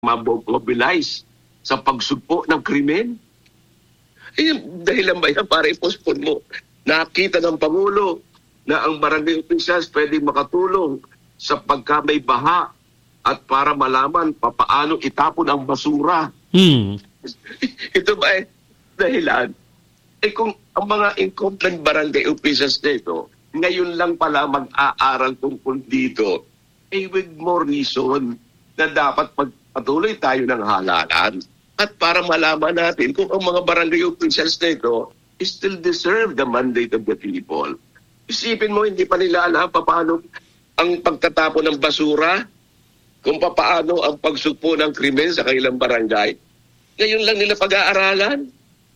mamobilize sa pagsugpo ng krimen. Dahilan ba yan para i-postpone mo? Nakita ng Pangulo na ang barangay officials pwedeng makatulong sa pagka may baha at para malaman paano itapon ang basura. Ito ba dahilan? Kung ang mga incumbent barangay officials nito, ngayon lang pala mag-aaral tungkol dito, with more reason na dapat pagpatuloy tayo ng halalan at para malaman natin kung ang mga barangay officials nito still deserve the mandate of the people. Isipin mo, hindi pa nila alam paano ang pagtatapon ng basura, kung paano ang pagsugpo ng krimen sa kanilang barangay. Ngayon lang nila pag-aaralan.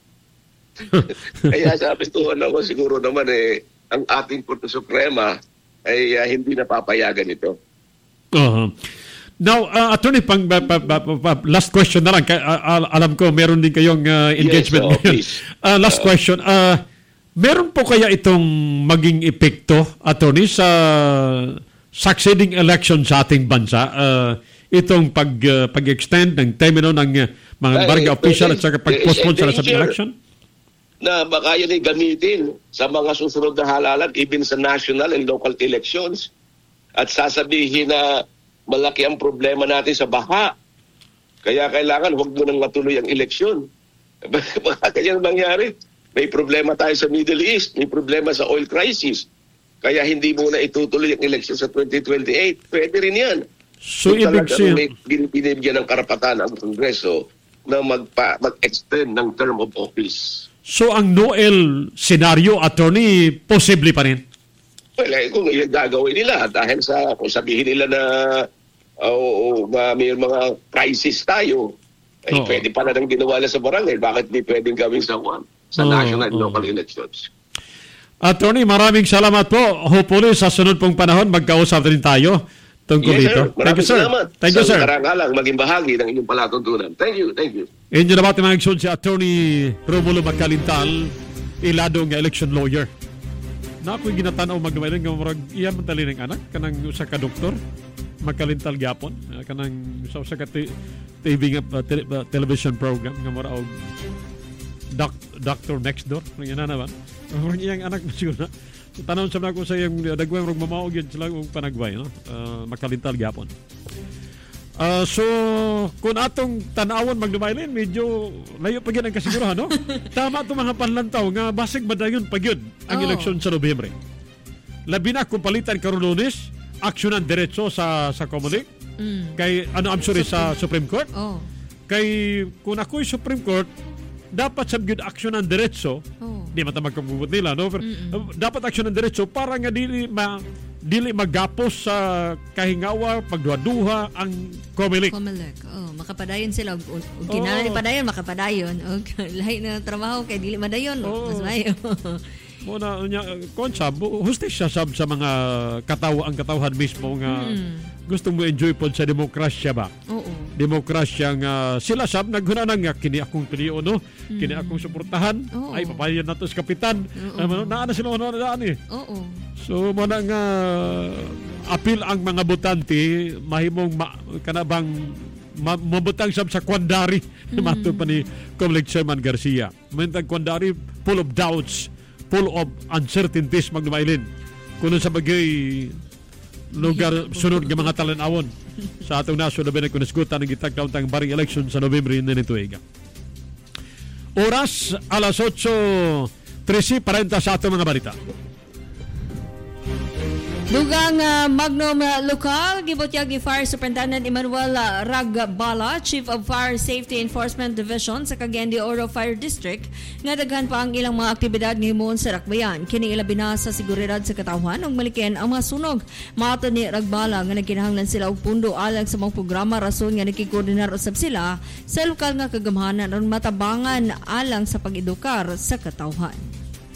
Kaya sabi ko, siguro naman ang ating Korte Suprema ay hindi napapayagan ito. Now, Attorney, last question na lang. Alam ko, meron din kayong engagement. Yes, last question. Meron po kaya itong maging epekto, Attorney, sa succeeding election sa ating bansa? Itong pag-extend ng termino ng mga barangay official at saka pag-postpone sa election? Na baka yun ay gamitin sa mga susunod na halalan, even sa national and local elections. At sasabihin na malaki ang problema natin sa baha. Kaya kailangan huwag mo nang matuloy ang eleksyon. Baka ganyan mangyari. May problema tayo sa Middle East. May problema sa oil crisis. Kaya hindi mo na itutuloy ang eleksyon sa 2028. Pwede rin yan. So, ibig sabihin, binibigyan ng karapatan ang Kongreso na mag-extend ng term of office. So, ang Noel scenario, Attorney, posible pa rin? Well, kung yung gagawin nila, dahil kung sabihin nila na may mga crisis tayo, pwede pala nang ginawa na sa barangay. Bakit di pwedeng gawin sa national and local elections? Attorney, maraming salamat po. Hopefully, sa sunod pong panahon, magkausap rin tayo tungkol dito. Thank you, sir. Thank you, sir. Sa karangalang maging bahagi ng inyong palatuntunan. Thank you. Inyo na ba mga si Attorney Romulo Magkalintal, iladong election lawyer. Na ako'y ginatanaw magdumayon nga marag iyan man tali ng anak kanang usa ka doktor Magkalintal gyapon kanang usa ka TV nga television program nga mura og Doctor Next Door nga na naman. Marag iyang anak siguro na tanawon sa nako sa iyang dagway marag mamaog yun sila og panagway no. Magkalintal gyapon. So, kung atong tanawon magdumaylin, medyo layo pa gyud ang kasiguruhan, no? Tama itong mga panlantaw nga basig madayon pa gyud ang eleksyon sa Nobyembre. Labi na kung palitan karon Lunes, aksyonan diretso sa Comelec. Kay sa Supreme Court. Kay kung ako'y Supreme Court, dapat sa gyud aksyonan diretso. Di mata magkabubot nila, no? Dapat aksyonan diretso para nga dili magapos sa kahingawa, pagduha-duha ang Comelec. Makapadayon sila. Kinahanglan padayon, makapadayon. Lahi na trabaho kay dili madayon. Mas mayo. Muna konsab hustisya sab sa mga ang katawhan mismo nga gusto mo enjoy pod sa demokrasya ba? Demokrasya nga sila sab naghunanang nga kini akong pilion no, kini akong suportahan, ay papayan nato sa kapitan. Naa na sila na daan eh. So muna nga apil ang mga botante mahimong kanabang mabutang sab sa kwandari mato pa ni Comelec Chairman Garcia. Mentang kwandari full of doubts, full of uncertainties magdumaylin. Kuno sa bagay lugar sunod nga mga talan-awon sa atong nasod na binagkunisgutan ng gitagdaw tang baring election sa Nobyembre na nituiga. Oras alas 8:13 sa atong mga balita. Dugang Magnum Lokal, gibutyag ni Fire Superintendent Emmanuel Ragbala, Chief of Fire Safety Enforcement Division sa Cagayan de Oro Fire District, nga daghan pa ang ilang mga aktibidad ngayong sa Rakbayan. Kini ilabi na sa seguridad sa katawhan ug maliken ang mga sunog. Maato ni Ragbala nga nagkinahanglan sila og pundo alang sa mga programa rason nga nakikoordinar usab sila sa lokal nga kagamhanan aron matabangan alang sa pag-edukar sa katawhan.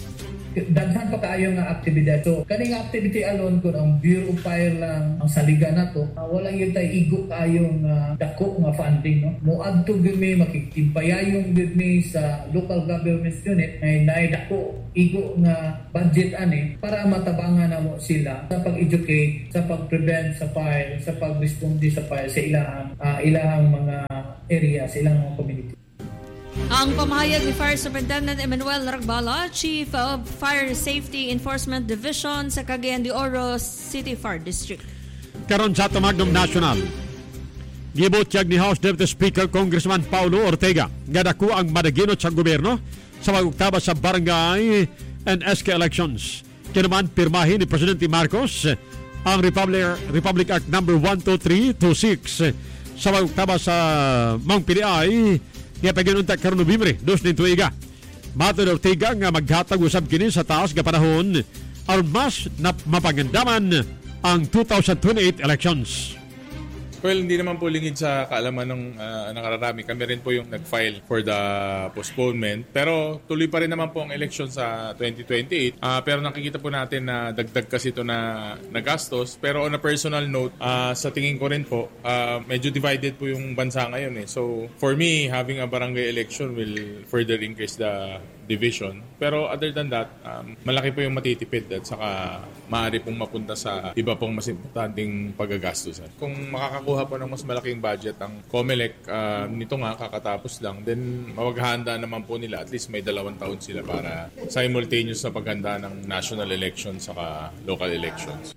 daghan pa kaayo nga aktibidad. So kaning activity alone kun ang Bureau of Fire lang ang saligan nato, wala gyud tay igo kaayong dako nga funding, no. Moadto gyud mi makiktimpayayon gyud mi sa local government unit ay naidako igo nga budget ani para matabangan namo sila sa pag-educate, sa pag-prevent sa fire, sa pag-respond sa fire sa ilahang mga area, sa ilang mga community. Ang pamahayag ni Fire Superintendent Emmanuel Ragbala, Chief of Fire Safety Enforcement Division sa Cagayan de Oro City Fire District. Karon sa Magnum National, gibutyag ni House Deputy Speaker Congressman Paulo Ortega nga dako ang madaginot sa gobyerno sa pag-uktaba sa barangay and SK elections. Kinaman pirmahin ni Presidente Marcos ang Republic Act No. 12326 sa pag-uktaba sa Mang PDI nga paginunta karon Nobyembre 2022. Mato ni Ortega nga maghatag usab kini sa taas nga panahon aron mas mapagandaman ang 2028 elections. Well, hindi naman po lingid sa kaalaman ng nakararami. Kami rin po yung nag-file for the postponement. Pero tuloy pa rin naman po ang election sa 2028. Pero nakikita po natin na dagdag kasi ito na gastos. Pero on a personal note, sa tingin ko rin po, medyo divided po yung bansa ngayon. So for me, having a barangay election will further increase the division. Pero other than that, malaki po yung matitipid at saka maaari pong mapunta sa iba pong mas importanteng paggagastusan. Kung makakakuha po ng mas malaking budget ang COMELEC, nito nga kakatapos lang, then mawaghahanda naman po nila, at least may 2 taon sila para simultaneous na paghanda ng national elections saka local elections.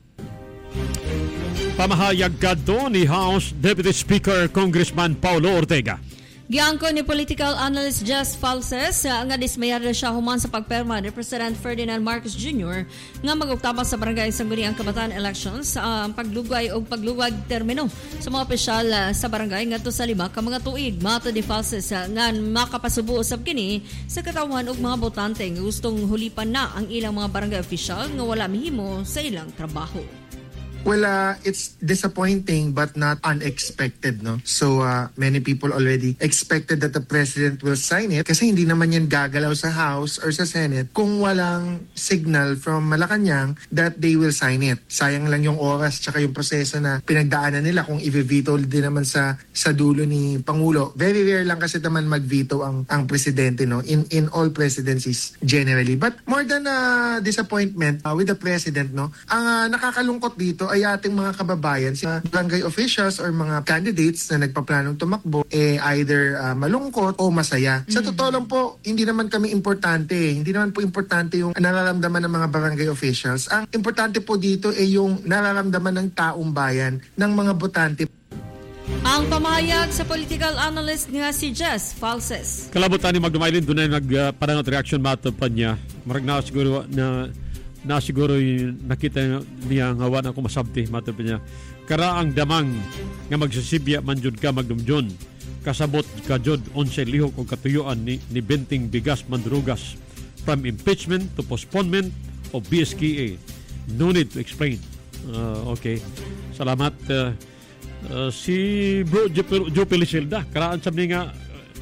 Pamahayag kadto ni House Deputy Speaker Congressman Paulo Ortega. Giangko ni political analyst Jess Falses nga dismayado siya human sa pagperma ni President Ferdinand Marcos Jr. nga mag-uktaba sa barangay Sangguniang Kabataan elections ang paglugay o pagluwag termino sa mga opisyal sa barangay ngadto sa 5 ka mga tuig. Mato ni Falses nga makapasubo usab kini sa katawhan og mga botante nga gustong hulipan na ang ilang mga barangay opisyal nga wala mihimo sa ilang trabaho. Well, it's disappointing but not unexpected, no? So, many people already expected that the President will sign it kasi hindi naman yan gagalaw sa House or sa Senate kung walang signal from Malacanang that they will sign it. Sayang lang yung oras tsaka yung proseso na pinagdaanan nila kung i-veto din naman sa dulo ni Pangulo. Very rare lang kasi naman mag-veto ang Presidente, no? In all presidencies generally. But more than disappointment with the President, no? Ang nakakalungkot dito ay ating mga kababayan, si barangay officials or mga candidates na nagpaplanong tumakbo, either malungkot o masaya. Sa totoo lang po, hindi naman kami importante. Hindi naman po importante yung nararamdaman ng mga barangay officials. Ang importante po dito ay yung nararamdaman ng taong bayan, ng mga botante. Ang pamahayag sa political analyst nga si Jess Falses. Kalabutan ni Magdumaylin, doon na nagpadangot reaction matapad niya. Marag na siguro nakita niya nga wala ako masabti matapad niya. Karaang damang nga magsasibya man jud ka magdumjon. Kasabot ka jud 11 lihok o katuyuan ni benting bigas mandrugas from impeachment to postponement of BSKA. No need to explain. Okay. Salamat. Si Bro Joe Pelisilda, karaan sa nga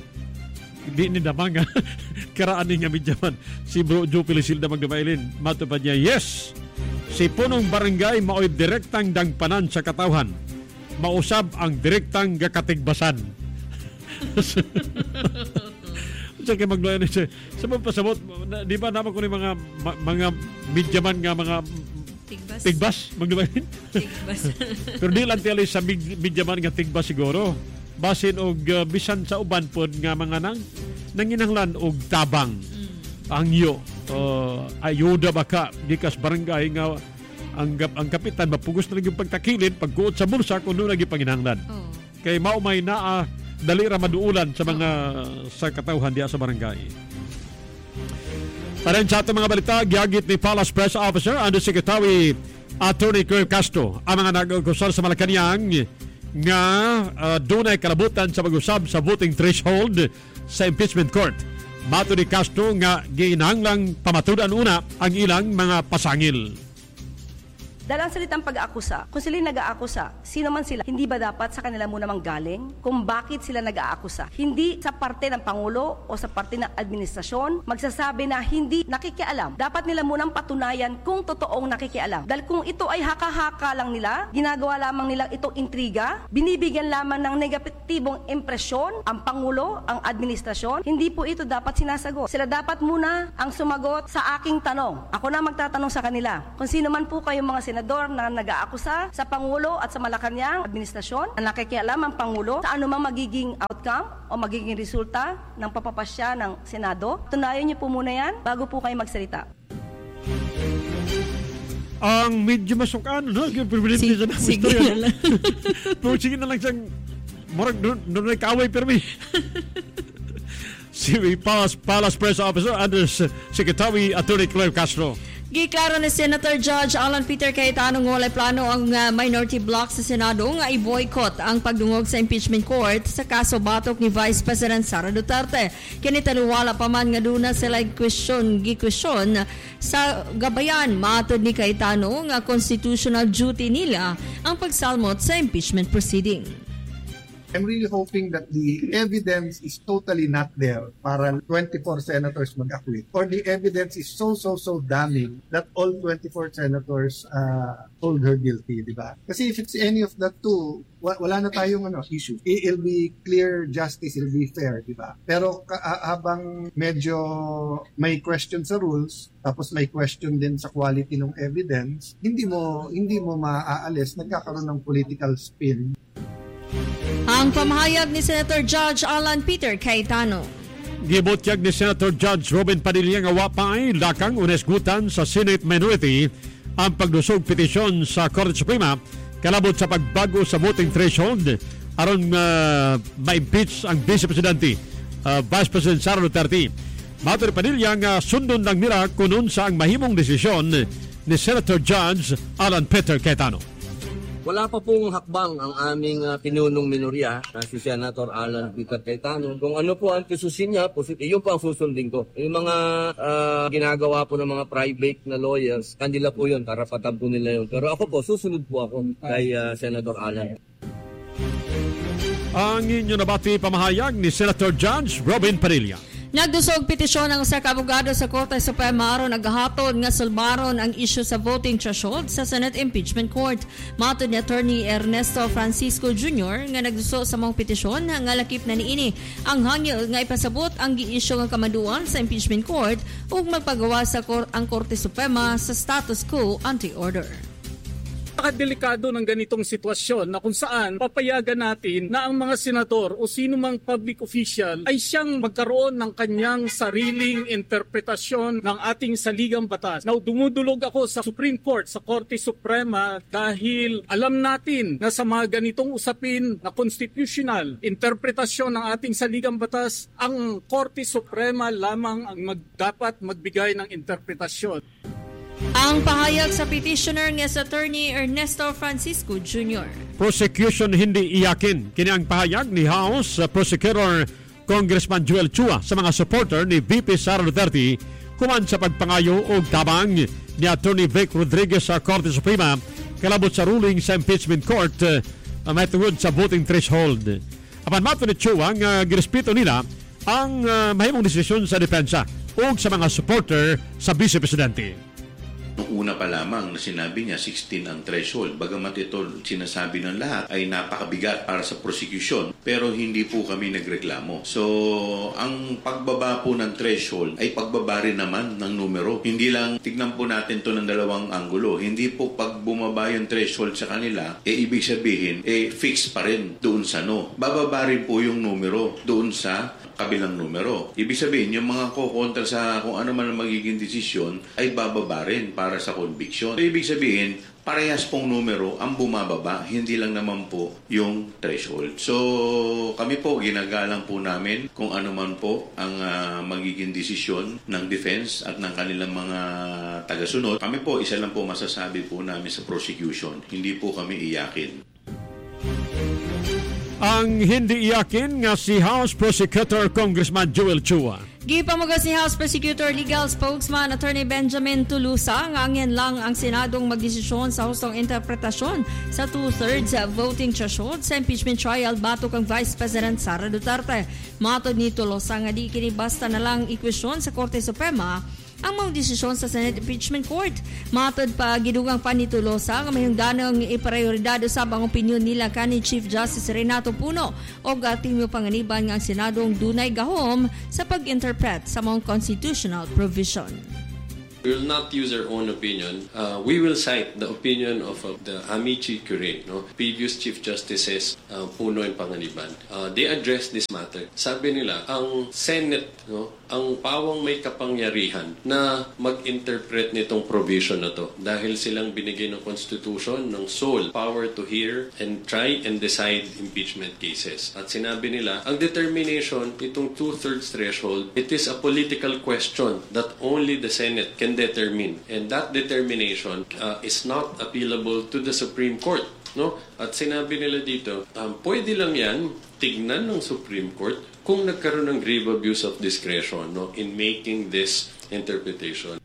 di ni damang karaan niya midyaman. Si Bro Joe Pelisilda magdumailin, matupad niya, yes, si punong barangay mao'y direktang dangpanan sa katawhan. Mausab ang direktang gakatigbasan. Sa kay magdumailin siya. Sabot pasabot, di ba naman ko ni mga midyaman nga mga tigbas magdumailin? Tigbas. Pero di lang tiyali sa midyaman nga tigbas siguro. Basin og bisan sa uban pod nga mga nanginahanglan og tabang. Angyo ayuda baka gikas barangay nga ang kapitan mapugos na yung pagtakilid pagkuot sa bulsa kuno lagi panginahanglan. Kay maumay naa dali ra maduulan sa mga sa katawhan diya sa barangay. Para sa ating mga balita, giyagit ni Palace Press Officer Undersecretary Attorney Kirk Castro ang mga nag-uusal sa Malacanang nga dunay kalabutan sa pag-usab sa voting threshold sa impeachment court. Mato ni Castro nga ginahanglang pamatudan una ang ilang mga pasangil. Dahil ang salitang pag-aakusa, kung sila nag-aakusa, sino man sila, hindi ba dapat sa kanila muna manggaling kung bakit sila nag-aakusa? Hindi sa parte ng Pangulo o sa parte ng administrasyon magsasabi na hindi nakikialam. Dapat nila munang patunayan kung totoong nakikialam. Dahil kung ito ay haka-haka lang nila, ginagawa lamang nila itong intriga, binibigyan lamang ng negatibong impresyon ang Pangulo, ang administrasyon, hindi po ito dapat sinasagot. Sila dapat muna ang sumagot sa aking tanong. Ako na magtatanong sa kanila. Kung sino man po kayong mga senador na nag-aakusa sa Pangulo at sa Malacanang administrasyon na nakikialam ang Pangulo sa anumang magiging outcome o magiging resulta ng papapasya ng Senado, tunayan niyo po muna yan bago po kayo magsalita. Ang medyo masukan, no? Sige na lang. Pero sige na lang siyang morag doon na kaway permi. Si Palace Press Officer Under Secretary Attorney Claire Castro. Giklaro ni Senator Judge Alan Peter Cayetano nga walay plano ang minority bloc sa Senado nga i-boycott ang pagdungog sa impeachment court sa kaso batok ni Vice President Sara Duterte. Kini taluwala pa man nga duna sila gikwisyon sa gabayan matod ni Cayetano nga constitutional duty nila ang pagsalmot sa impeachment proceeding. I'm really hoping that the evidence is totally not there para 24 senators mag-acquit. Or the evidence is so damning that all 24 senators hold her guilty, di ba? Kasi if it's any of the two, wala na tayong issue. It'll be clear justice, it'll be fair, di ba? Pero habang medyo may question sa rules, tapos may question din sa quality ng evidence, hindi mo maaalis, nagkakaroon ng political spin. Ang pamahayag ni Senator Judge Alan Peter Cayetano. Gibutyag ni Senator Judge Robin Padilla nga wapay lakang unesgutan sa Senate minority ang pagdusog petisyon sa Korte Suprema kalabot sa pagbago sa voting threshold aron ma-impeach ang Vice Presidente Vice President Sara Duterte. Matur Padilla nga sundon lang nila kunon sa ang mahimong desisyon ni Senator Judge Alan Peter Cayetano. Wala pa pong hakbang ang aming pinunong minorya na si Senator Alan Peter Cayetano. Kung ano po ang tisusin niya, yun po ang susundin ko. Yung mga ginagawa po ng mga private na lawyers, kanila po yun, karapatan po nila yun. Pero ako po, susunod po ako kay Senator Alan. Ang inyo nabati pamahayag ni Senator Judge Robin Padilla. Nagdusog petisyon ng usa ka abogado sa Korte Suprema aron nagahatod nga sulbaron ang issue sa voting threshold sa Senate Impeachment Court. Matod ni Attorney Ernesto Francisco Jr. nga nagduso sa mga petisyon nga lakip na niini ang hangyo nga ipasabot ang gi-issue nga kamaduan sa Impeachment Court ug magpagawa sa ang Korte Suprema sa status quo ante order. Napakadelikado ng ganitong sitwasyon na kung saan papayagan natin na ang mga senador o sino mang public official ay siyang magkaroon ng kanyang sariling interpretasyon ng ating saligang batas. Now, dumudulog ako sa Supreme Court, sa Korte Suprema dahil alam natin na sa mga ganitong usapin na constitutional interpretasyon ng ating saligang batas, ang Korte Suprema lamang ang dapat magbigay ng interpretasyon. Ang pahayag sa petitioner nga sa Attorney Ernesto Francisco Jr. Prosecution hindi iyakin. Kini ang pahayag ni House Prosecutor Congressman Joel Chua sa mga supporter ni VP Sara Duterte kuman sa pagpangayo o tabang ni Attorney Vic Rodriguez sa Korte Suprema kalabot sa ruling sa impeachment court matungod sa voting threshold. Apan mato ni Chua nga girespeto nila ang mahimong desisyon sa depensa o sa mga supporter sa Vice Presidente. Una pa lamang na sinabi niya 16 ang threshold. Bagamat ito sinasabi ng lahat ay napakabigat para sa prosecution, pero hindi po kami nagreklamo. So, ang pagbaba po ng threshold ay pagbaba rin naman ng numero. Hindi lang, tignan po natin to ng dalawang anggulo. Hindi po pag bumaba yung threshold sa kanila, ibig sabihin, fix pa rin doon sa no. Bababa rin po yung numero doon sa kabilang numero. Ibig sabihin, yung mga kukontra sa kung ano man ang magiging desisyon ay bababa rin para sa conviction. So, ibig sabihin, parehas pong numero ang bumababa, hindi lang naman po yung threshold. So, kami po, ginagalang po namin kung ano man po ang magiging desisyon ng defense at ng kanilang mga tagasunod. Kami po, isa lang po masasabi po namin sa prosecution, hindi po kami iyakin. Ang hindi iyakin nga si House Prosecutor Congressman Joel Chua. Gipamagas ni House Prosecutor Legal Spokesman Attorney Benjamin Tulusa nga angin lang ang Senadong magdesisyon sa hustong interpretasyon sa 2/3 voting threshold sa impeachment trial batok ang Vice President Sara Duterte. Matod ni Tulusa nga di kini basta na lang ikwestiyon sa Korte Suprema ang mga desisyon sa Senate Impeachment Court. Matod pa gidugang pa ni Tolosa nga mayong danang iprioridad usab ang opinyon nila kani Chief Justice Renato Puno o gatimyo panganiban nga ang Senadong dunay gahom sa pag-interpret sa mga constitutional provision. We will not use our own opinion. We will cite the opinion of the Amici Curie, previous Chief Justices Puno and Panganiban. They addressed this matter. Sabi nila, ang Senate, ang pawang may kapangyarihan na mag-interpret nitong provision na to dahil silang binigay ng Constitution ng sole power to hear and try and decide impeachment cases. At sinabi nila, ang determination itong 2/3 threshold, it is a political question that only the Senate can determine, and that determination is not appealable to the Supreme Court. At sinabi nila dito, pwede lang yan tignan ng Supreme Court kung nagkaroon ng grave abuse of discretion in making this interpretation.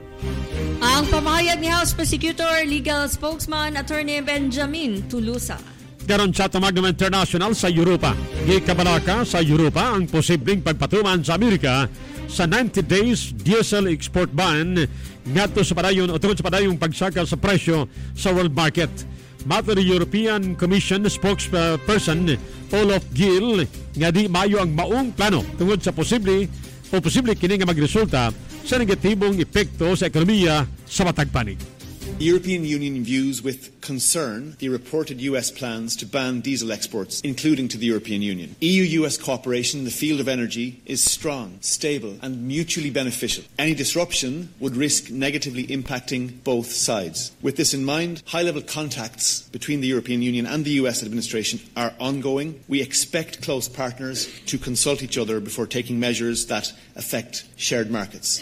Ang pamahayag ni House Prosecutor Legal Spokesman Attorney Benjamin Tulusa. Karon sa Magno International sa Europa. Gikabalaka sa Europa ang posibleng pagpatuman sa Amerika sa 90 days diesel export ban ngadto sa padayon o tungod sa padayong pagsaka sa presyo sa world market. Matod ni European Commission spokesperson Olaf Gill nga di mayo ang maong plano tungod sa posible kini nga magresulta sa negatibong epekto sa ekonomiya sa matag panig. The European Union views with concern the reported US plans to ban diesel exports, including to the European Union. EU-US cooperation in the field of energy is strong, stable and mutually beneficial. Any disruption would risk negatively impacting both sides. With this in mind, high-level contacts between the European Union and the US administration are ongoing. We expect close partners to consult each other before taking measures that affect shared markets.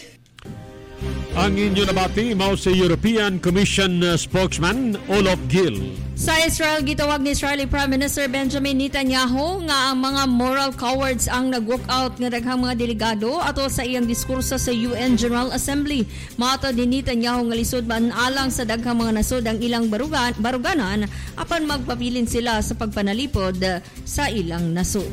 Ang inyo nabati mao si European Commission spokesman Olaf Gill. Sa Israel, gitawag ni Israeli Prime Minister Benjamin Netanyahu nga ang mga moral cowards ang nag-walk out nga daghang mga delegado ato sa iyang diskurso sa UN General Assembly. Matod ni Netanyahu nga lisod man alang sa daghang mga nasod ang ilang baruganan apan magpabilin sila sa pagpanalipod sa ilang nasod.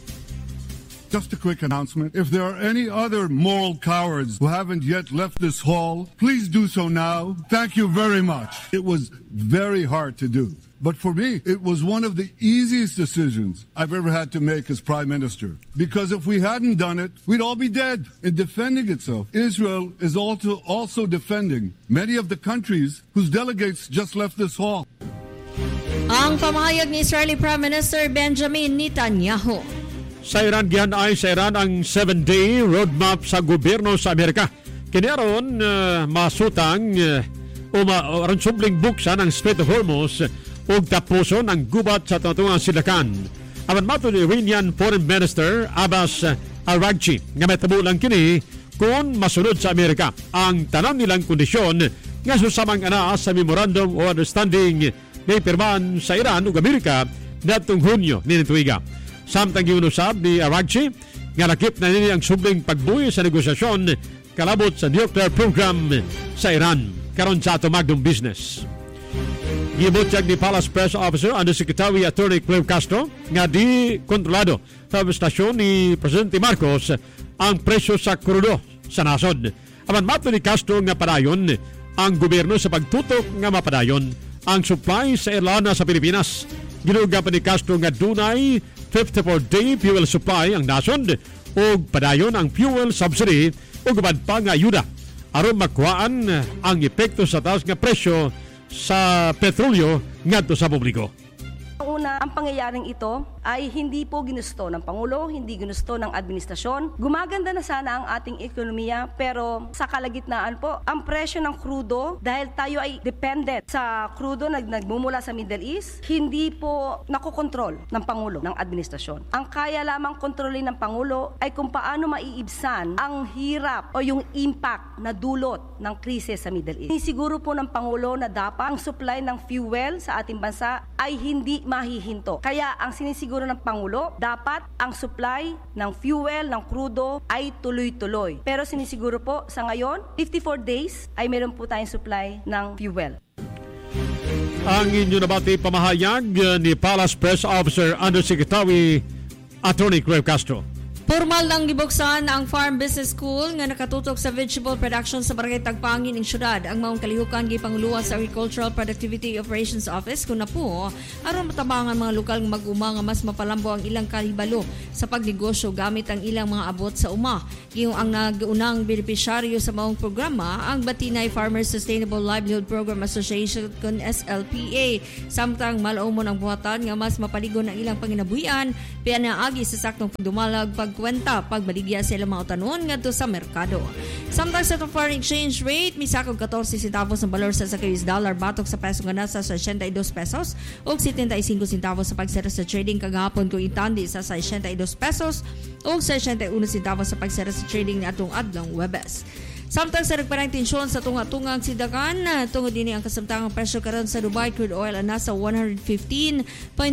Just a quick announcement. If there are any other moral cowards who haven't yet left this hall, please do so now. Thank you very much. It was very hard to do. But for me, it was one of the easiest decisions I've ever had to make as Prime Minister. Because if we hadn't done it, we'd all be dead. In defending itself, Israel is also defending many of the countries whose delegates just left this hall. Ang pamahayag ni Israeli Prime Minister Benjamin Netanyahu. Sa Iran, gihanay sa Iran ang 7-day roadmap sa gobyerno sa Amerika. Kinaron masutang aron subling buksan ang Strait of Hormuz o tapuson ang gubat sa tuntungang silakan. Aman matod ni Iranian Foreign Minister Abbas Araghchi nga metabulang kini kung masunod sa Amerika ang tanang nilang kondisyon nga susamang ana sa Memorandum of Understanding na ipirmahan sa Iran ug Amerika natong Hunyo nini tuiga. Samtang giunusab ni Araghchi nga nakip na nini ang subling pagbuhi sa negosasyon kalabot sa nuclear program sa Iran karon sa ato Magnum Business. Gibutyag ni Palace Press Officer Undersecretary Attorney Cleo Castro nga di kontrolado sa administrasyon ni Presidente Marcos ang presyo sa krudo sa nasod. Aman mato ni Castro nga padayon ang gobyerno sa pagtutok nga mapadayon ang supply sa Irlanda sa Pilipinas. Ginuga pa ni Castro nga dunay 54-day fuel supply ang nasod o padayon ang fuel subsidy o gubad pa nga ayuda aron makuhaan ang epekto sa taas nga presyo sa petrolyo ngadto sa publiko. Una, ang pangyayaring ito ay hindi po ginusto ng Pangulo, hindi ginusto ng administrasyon. Gumaganda na sana ang ating ekonomiya pero sa kalagitnaan po, ang presyo ng krudo dahil tayo ay dependent sa krudo na nagmumula sa Middle East, hindi po nakokontrol ng Pangulo, ng administrasyon. Ang kaya lamang kontrolin ng Pangulo ay kung paano maiibsan ang hirap o yung impact na dulot ng krisis sa Middle East. Siguro po ng Pangulo na dapat ang supply ng fuel sa ating bansa ay hindi mahirapan mahihinto. Kaya ang sinisiguro ng Pangulo, dapat ang supply ng fuel, ng crudo ay tuloy-tuloy. Pero sinisiguro po sa ngayon, 54 days ay meron po tayong supply ng fuel. Ang inyo nabati pamahayag ni Palace Press Officer Undersecretary Attorney Cleo Castro. Formal nang gibuksan ang Farm Business School nga nakatutok sa vegetable production sa Barangay Tagpangin ng syudad. Ang maong kalihukan gipanguluwa sa Agricultural Productivity Operations Office kuna po aron matabangan mga lokal nga mag-uma nga mas mapalambo ang ilang kahibalo sa pagnegosyo gamit ang ilang mga abot sa uma. Gihong ang nag-unang benepisyaryo sa maong programa ang Batinay Farmers Sustainable Livelihood Program Association kun SLPA. Samtang malaumon ang buhatan nga mas mapaligon ang ilang panginabuhian pinaagi sa saktong pagdumalag pagkwenta pagbaligya sa ilang mga utanon ngadto sa merkado. Samtang sa foreign exchange rate misakog 14 centavos ang balor sa US dollar batok sa peso nga nasa 62 pesos ug 75 centavos sa pagsara sa trading kagahapon kung itandi sa 62 pesos ug 61 centavos sa pagsara sa trading atong adlong Huwebes. Samtang sa nagparang tensyon sa tunga-tungang sidakan, tungod din ang kasamtangang presyo karon sa Dubai crude oil na nasa $115.12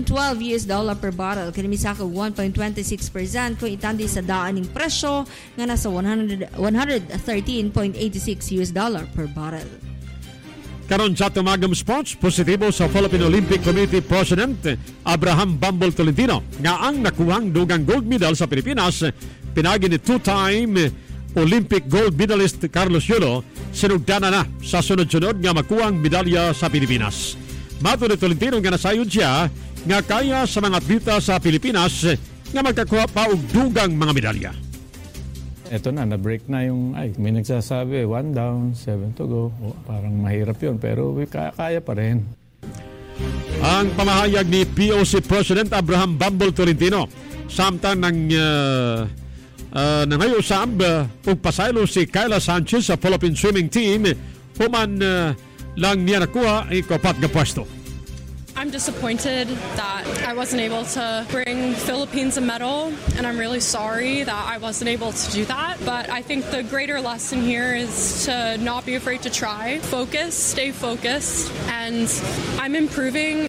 per barrel. Kanimisakog 1.26% kung itandi sa daaning presyo nga nasa $113.86 per barrel. Karon sa Tumagam Sports, positibo sa Philippine Olympic Committee President Abraham Bambol Tolentino nga ang nakuhang dugang gold medal sa Pilipinas pinagi ni two-time Olympic gold medalist Carlos Yulo sinugdanan na sa sunod-sunod nga makuhang medalya sa Pilipinas. Mato ni Tolentino nga nasayod siya nga kaya sa mga atleta sa Pilipinas nga magkakuha pa og dugang mga medalya. Ito na-break na yung, may nagsasabi, 1 down, 7 to go. Parang mahirap yun, pero kaya pa rin. Ang pamahayag ni POC President Abraham Bambol Tolentino samtang ng nangayo sa ug pasaylo si Kyla Sanchez sa Philippine Swimming Team human lang niya nakuha ikapat nga pwesto. I'm disappointed that I wasn't able to bring Philippines a medal, and I'm really sorry that I wasn't able to do that. But I think the greater lesson here is to not be afraid to try, focus, stay focused, and I'm improving.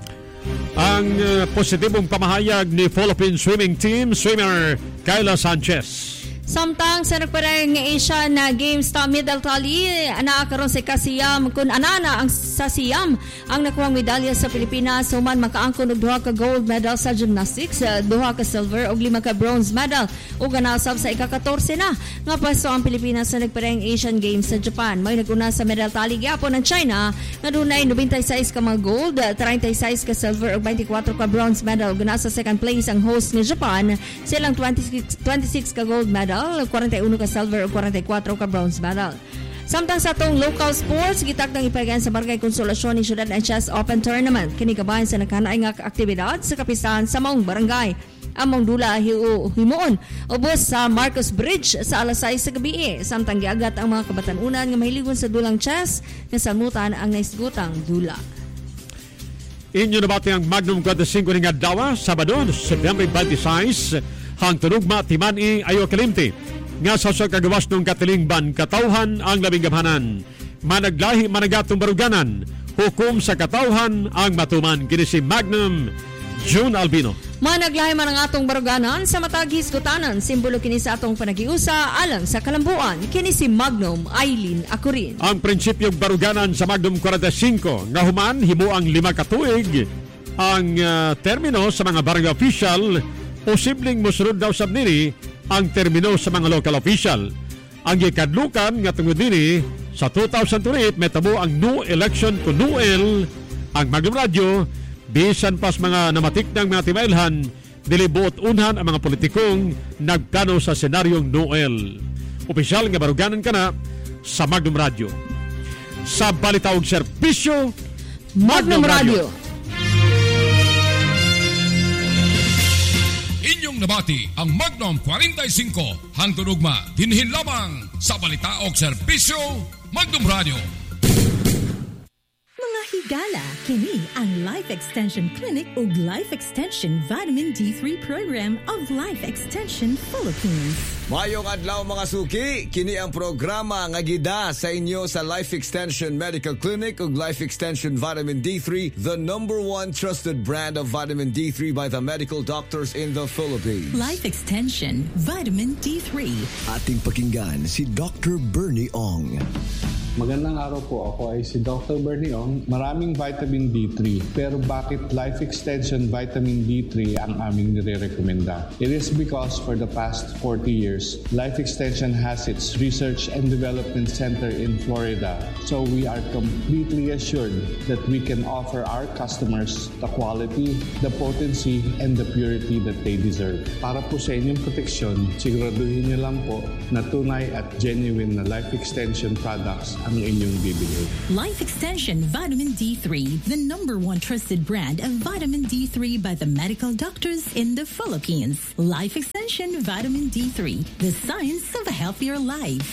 Ang positibong pamahayag ni Philippine Swimming Team swimmer Kyla Sanchez. Samtang sa nagparang Asian Games ta medal tally ana karon sa Kasiyam kun anana ang sa Siyam ang nakuhang medalya sa Pilipinas human makaangkon og 2 ka gold medal sa gymnastics, 2 ka silver ug 5 ka bronze medal ug ganasab sa ika-14 na nga pwesto ang Pilipinas sa nagparang Asian Games sa Japan. May naguna sa medal tally gyapon ang China nga dunay 96 ka mga gold, 36 ka silver ug 24 ka bronze medal. Guna sa second place ang host nga Japan silang 26 ka gold medal, 41 ka silver o 44 ka bronze medal. Samtang sa atong local sports, gitakdang ipahigan sa Barangay Konsolasyon ni Syudad ang Chess Open Tournament. Kini kabahin sa nagkanaay nga aktibidad sa kapistahan sa maong barangay. Among dula himuon ubos sa Marcos Bridge sa alas 6 sa gabi. Samtang giagat ang mga kabatanunan nga mahiligon sa dulang chess nga samutan ang naisgutang dula. Inyo nabati ang Magnum 45 nga dawa Sabado, September 26 hang tunugma timani ayo kalimti nga sa kagawas ng katilingban katawhan ang labing gamhanan managlahi managatong baruganan hukom sa katawhan ang matuman kini si Magnum June Albino. Managlahi man ang atong baruganan sa matag hisgutanan simbolo kini sa atong panagiusa alang sa kalambuan kini si Magnum Aileen Acurin. Ang prinsipyong baruganan sa Magnum 45 nga human himuang 5 ka tuig ang termino sa mga barangay official. Posibleng musunod daw sab nini ang termino sa mga local official. Ang gikadlukan nga tungod nini sa 2028 metabo ang no election to Noel. Ang Magnum Radio bisan pas mga namatik ng mga timailhan dilibuot unhan ang mga politikong nagplano sa senaryong Noel. Opisyal nga baruganan kana sa Magnum Radio. Sa balitaog serbisyo Magnum Radio. Inyong nabati ang Magnum 45 hangtod ugma dinhin lamang sa balitaog serbisyo Magnum Radio. Mga higala, kini ang Life Extension Clinic ug Life Extension Vitamin D3 Program of Life Extension Philippines. Mayong adlaw mga suki, kini ang programa nga gida sa inyo sa Life Extension Medical Clinic ug Life Extension Vitamin D3, the #1 trusted brand of vitamin D3 by the medical doctors in the Philippines. Life Extension Vitamin D3. Ating pakinggan si Dr. Bernie Ong. Magandang araw po. Ako ay si Dr. Bernie Ong. Maraming vitamin D3. Pero bakit Life Extension Vitamin D3 ang aming nire-recommenda? It is because for the past 40 years, Life Extension has its research and development center in Florida. So we are completely assured that we can offer our customers the quality, the potency, and the purity that they deserve. Para po sa inyong proteksyon, siguraduhin niyo lang po na tunay at genuine na Life Extension products ang inyong bibili. Life Extension Vitamin D3, the #1 trusted brand of vitamin D3 by the medical doctors in the Philippines. Life Extension Vitamin D3, the science of a healthier life.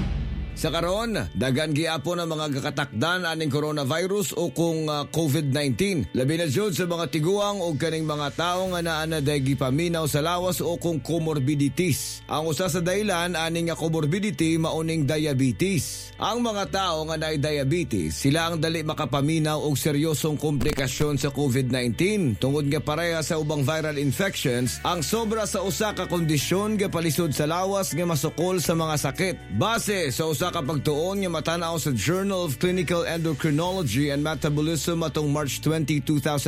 Sa karon, dagan giapon ang mga gakatakdan aning coronavirus o kung COVID-19. Labi na jud sa mga tiguang o kaning mga tao nga naa na day gipaminaw sa lawas o kung comorbidities. Ang usa sa dahilan aning nga comorbidity mauning diabetes. Ang mga tao nga naay diabetes, sila ang dali makapaminaw og seryosong komplikasyon sa COVID-19 tungod nga pareha sa ubang viral infections. Ang sobra sa usa ka kondisyon nga palisod sa lawas nga masukol sa mga sakit. Base sa usa ka pagtuon nga matanaw sa Journal of Clinical Endocrinology and Metabolism atong March 20,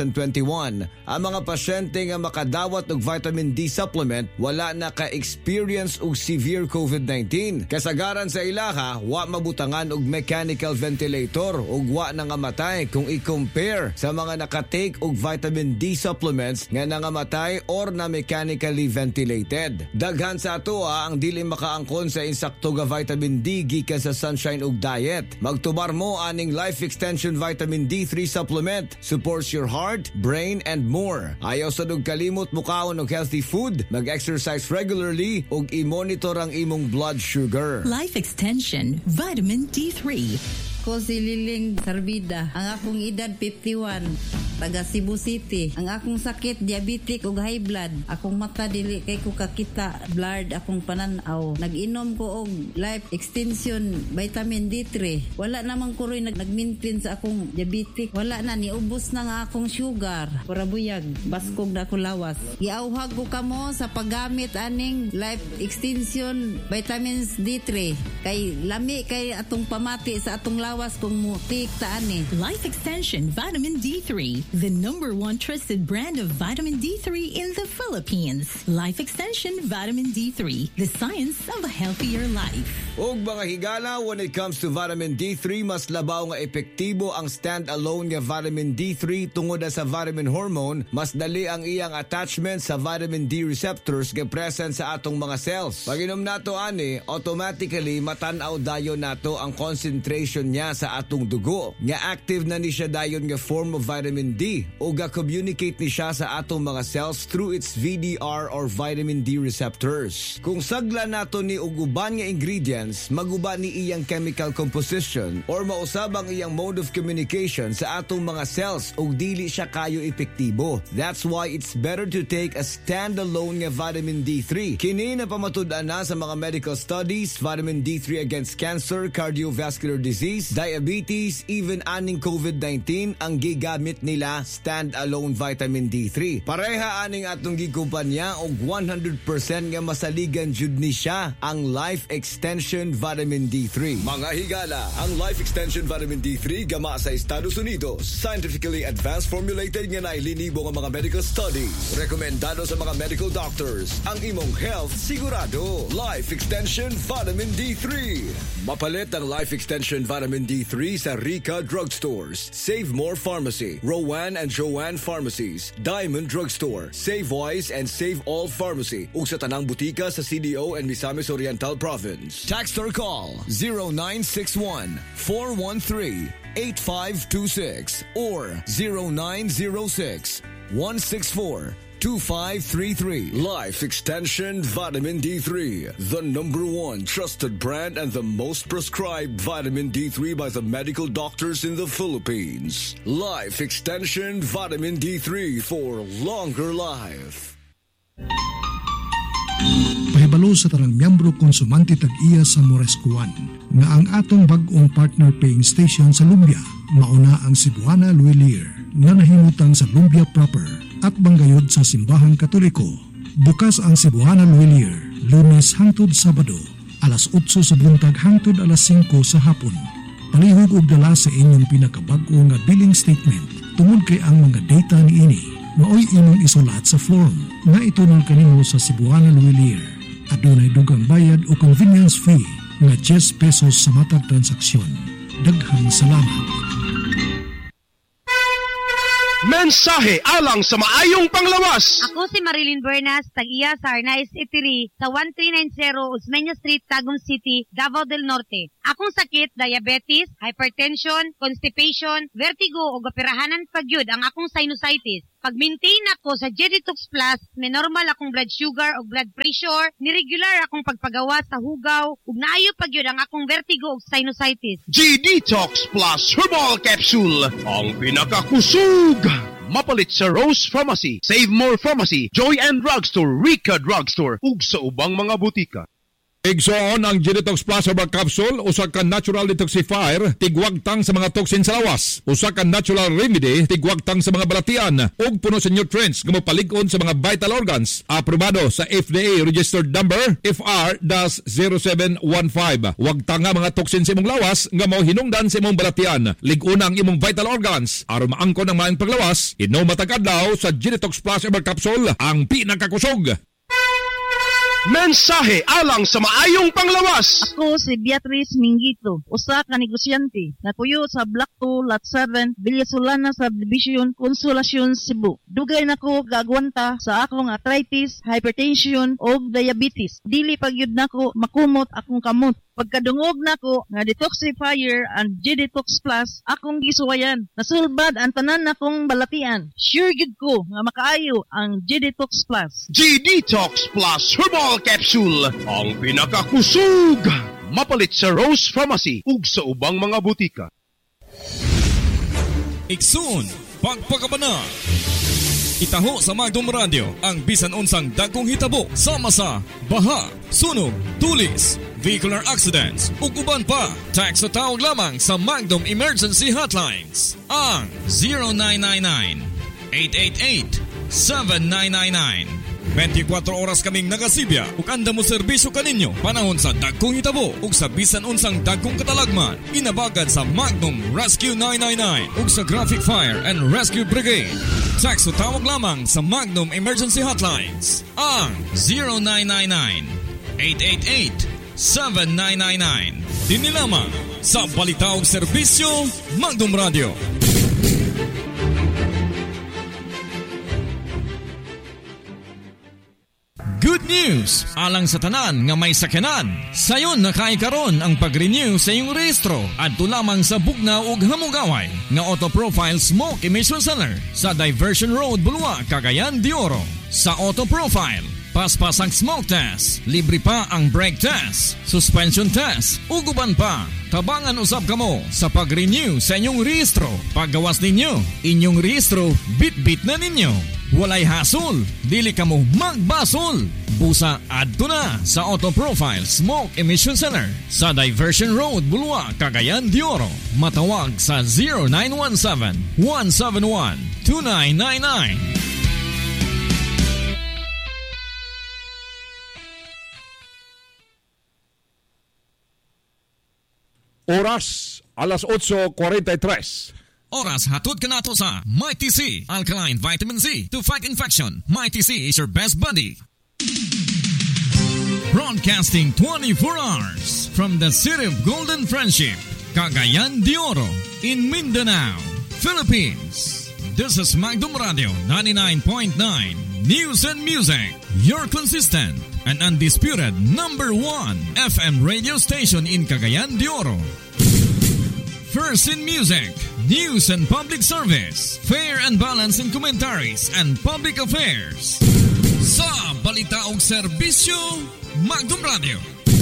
2021, ang mga pasyente nga makadawat og vitamin D supplement wala na ka-experience og severe COVID-19. Kasagaran sa ilaha, wa mabutangan og mechanical ventilator ug wa nangamatay kung i-compare sa mga nakatake og vitamin D supplements nga nangamatay or na mechanically ventilated. Daghan sa atoa ang dili makaangkon sa insakto nga vitamin D gikan sa sunshine ug diet. Magtubar mo aning Life Extension Vitamin D3 supplement. Supports your heart, brain, and more. Ayaw sa dug kalimot mukaon og healthy food, mag-exercise regularly ug i-monitor ang imong blood sugar. Life Extension Vitamin D3. Ko si Liling Sarbida. Ang akong edad 51, taga Cebu City. Ang akong sakit diabetic ug high blood. Akong mata dili kay ko kakita, blurred akong pananaw. Nag-inom ko og Life Extension Vitamin D3. Wala namang kuroy nag-maintain sa akong diabetic. Wala na, niubos na nga akong sugar. Para buyag, baskog na ako lawas. Giauhag ko kamo sa paggamit aning Life Extension Vitamins D3. Kay lami kay atong pamati sa atong lawas kung mutik taan eh. Life Extension Vitamin D3, the #1 trusted brand of vitamin D3 in the Philippines. Life Extension Vitamin D3, the science of a healthier life. Og mga higala, when it comes to vitamin D3, mas labaw nga epektibo ang stand-alone nga vitamin D3 tungod sa vitamin hormone. Mas dali ang iyang attachment sa vitamin D receptors nga present sa atong mga cells. Pag inom nato ani, automatically matanaw dayon nato ang concentration niya sa atong dugo. Nga active na ni siya dayon nga form of vitamin D o ga-communicate ni siya sa atong mga cells through its VDR or vitamin D receptors. Kung sagla nato ni og uban nga ingredients, maguba ni iyang chemical composition or mausab ang iyang mode of communication sa atong mga cells o dili siya kayo epektibo. That's why it's better to take a standalone nga vitamin D3. Kini na pamatud-an na sa mga medical studies, vitamin D3 against cancer, cardiovascular disease, diabetes, even aning COVID-19 ang gigamit nila stand-alone vitamin D3. Pareha aning atong gikumpanya og 100% nga masaligan jud ni siya ang Life Extension Vitamin D3. Mga higala, ang Life Extension Vitamin D3 gama sa Estados Unidos. Scientifically advanced formulated nga nailinibo nga mga medical studies. Rekomendado sa mga medical doctors. Ang imong health sigurado. Life Extension Vitamin D3. Mapalit ang Life Extension Vitamin D3 sa Rica Drugstores, Save More Pharmacy, Rowan and Joanne Pharmacies, Diamond Drugstore, Save Wise and Save All Pharmacy, ug sa tanang butika sa CDO and Misamis Oriental Province. Text or call 0961-413-8526 or 0906-164 2533. Life Extension Vitamin D3, the #1 trusted brand and the most prescribed vitamin D3 by the medical doctors in the Philippines. Life Extension Vitamin D3 for longer life. Pahibalo sa tarang miyembro konsumante tag-iya sa Morescuan nga ang atong bag-ong partner paying station sa Lumbia mauna ang Cebuana Luilier nga nahimutan sa Lumbia proper at banggayod sa Simbahang Katoliko. Bukas ang Cebuana Luilier Lunes hangtod Sabado alas 8 sa buntag hangtod alas 5 sa hapon. Palihog og dala sa inyong pinakabag-o nga billing statement tungod kay ang mga data niini maoy imong isulat sa form nga itunol kanimo sa Cebuana Luilier. Adunay dugang bayad o convenience fee nga 10 pesos sa matag transaksyon. Daghang salamat. Mensahe alang sa maayong panglawas. Ako si Marilyn Bernas, tag-iya sa Arnaiz Eatery sa 1390 Osmeña Street, Tagum City, Davao del Norte. Akong sakit, diabetes, hypertension, constipation, vertigo o gapirahanan pagyud ang akong sinusitis. Pag-maintain ako sa G-Detox Plus, may normal akong blood sugar o blood pressure, niregular akong pagpagawa sa hugaw, ug naayo pagyud ang akong vertigo o sinusitis. G-Detox Plus Herbal Capsule, ang pinakakusog. Mapalit sa Rose Pharmacy, Save More Pharmacy, Joy and Drugstore, Rica Drugstore, ug sa ubang mga butika. Igsoon ang G-Detox Plus Herbal Capsule, usa ka natural detoxifier, tigwagtang sa mga toxin sa lawas. Usa ka natural remedy, tigwagtang sa mga balatian, ug puno sa nutrients nga mopalig-on sa mga vital organs. Aprobado sa FDA registered number FR-0715. Wagtang nga mga toxin sa imong lawas nga mao hinungdan sa imong balatian. Lig-una ang imong vital organs aron maangkon ang maayong paglawas. Inom matag adlaw sa G-Detox Plus Herbal Capsule, ang pinakakusog. Mensahe alang sa maayong panglawas. Ako si Beatrice Mingito, usa ka negosyante, napuyo sa Block 2, Lot 7, Villasolana Subdivision, Consolacion, Cebu. Dugay nako gagwanta sa akong arthritis, hypertension o diabetes. Dili pagyud nako makumot akong kamot. Pagkadungog nako nga detoxifier and G-Detox Plus, akong gisuwayan. Nasulbad ang tanan nakong balatian. Sure gid ko nga makaayo ang G-Detox Plus. G-Detox Plus Herbal Capsule, ang pinakakusog. Mapalit sa Rose Pharmacy ug sa ubang mga butika. Iksun, pagpakabana. Itaho sa Magdom Radio ang bisan unsang dagkong hitabo sama sa baha, sunog, tulis, vehicular accidents ug uban pa. Text o tawag lamang sa Magdom Emergency Hotlines ang 0999-888-7999. 24 oras kaming nagasibya ug anda mo serbisyo kaninyo panahon sa dagkong hitabo ug sa bisan unsang dagkong katalagman. Inabagan sa Magnum Rescue 999 ug sa Graphic Fire and Rescue Brigade. Text o tawag lamang sa Magnum Emergency Hotlines ang 0999-888-7999. Dini lamang sa balita ug serbisyo Magnum Radio. Good news! Alang sa tanan nga may sakyanan, sayon nakaikaron ang pag-renew sa iyong rehistro at lamang sa Bugnaw ug Hamugaway nga Auto Profile Smoke Emission Center sa Diversion Road, Bulua, Cagayan de Oro. Sa Auto Profile, paspas ang smoke test, libre pa ang brake test, suspension test, uguban pa. Tabangan usab kamo sa pag-renew sa inyong rehistro. Paggawas ninyo, inyong rehistro, bit-bit na ninyo. Walay hasol, dili kamo magbasol. Busa adto na sa Auto Profile Smoke Emission Center sa Diversion Road, Bulua, Cagayan de Oro. Matawag sa 0917-171-2999. Oras, alas 8:43. Oras hatod ka nato sa Mighty C Alkaline Vitamin C to fight infection. Mighty C is your best buddy. Broadcasting 24 hours from the city of Golden Friendship, Cagayan de Oro, in Mindanao, Philippines. This is Magdom Radio 99.9 News and Music, your consistent and undisputed #1 FM radio station in Cagayan de Oro. First in music, news and public service, fair and balance in commentaries and public affairs. Sa balita og serbisyo, Magdum Radio.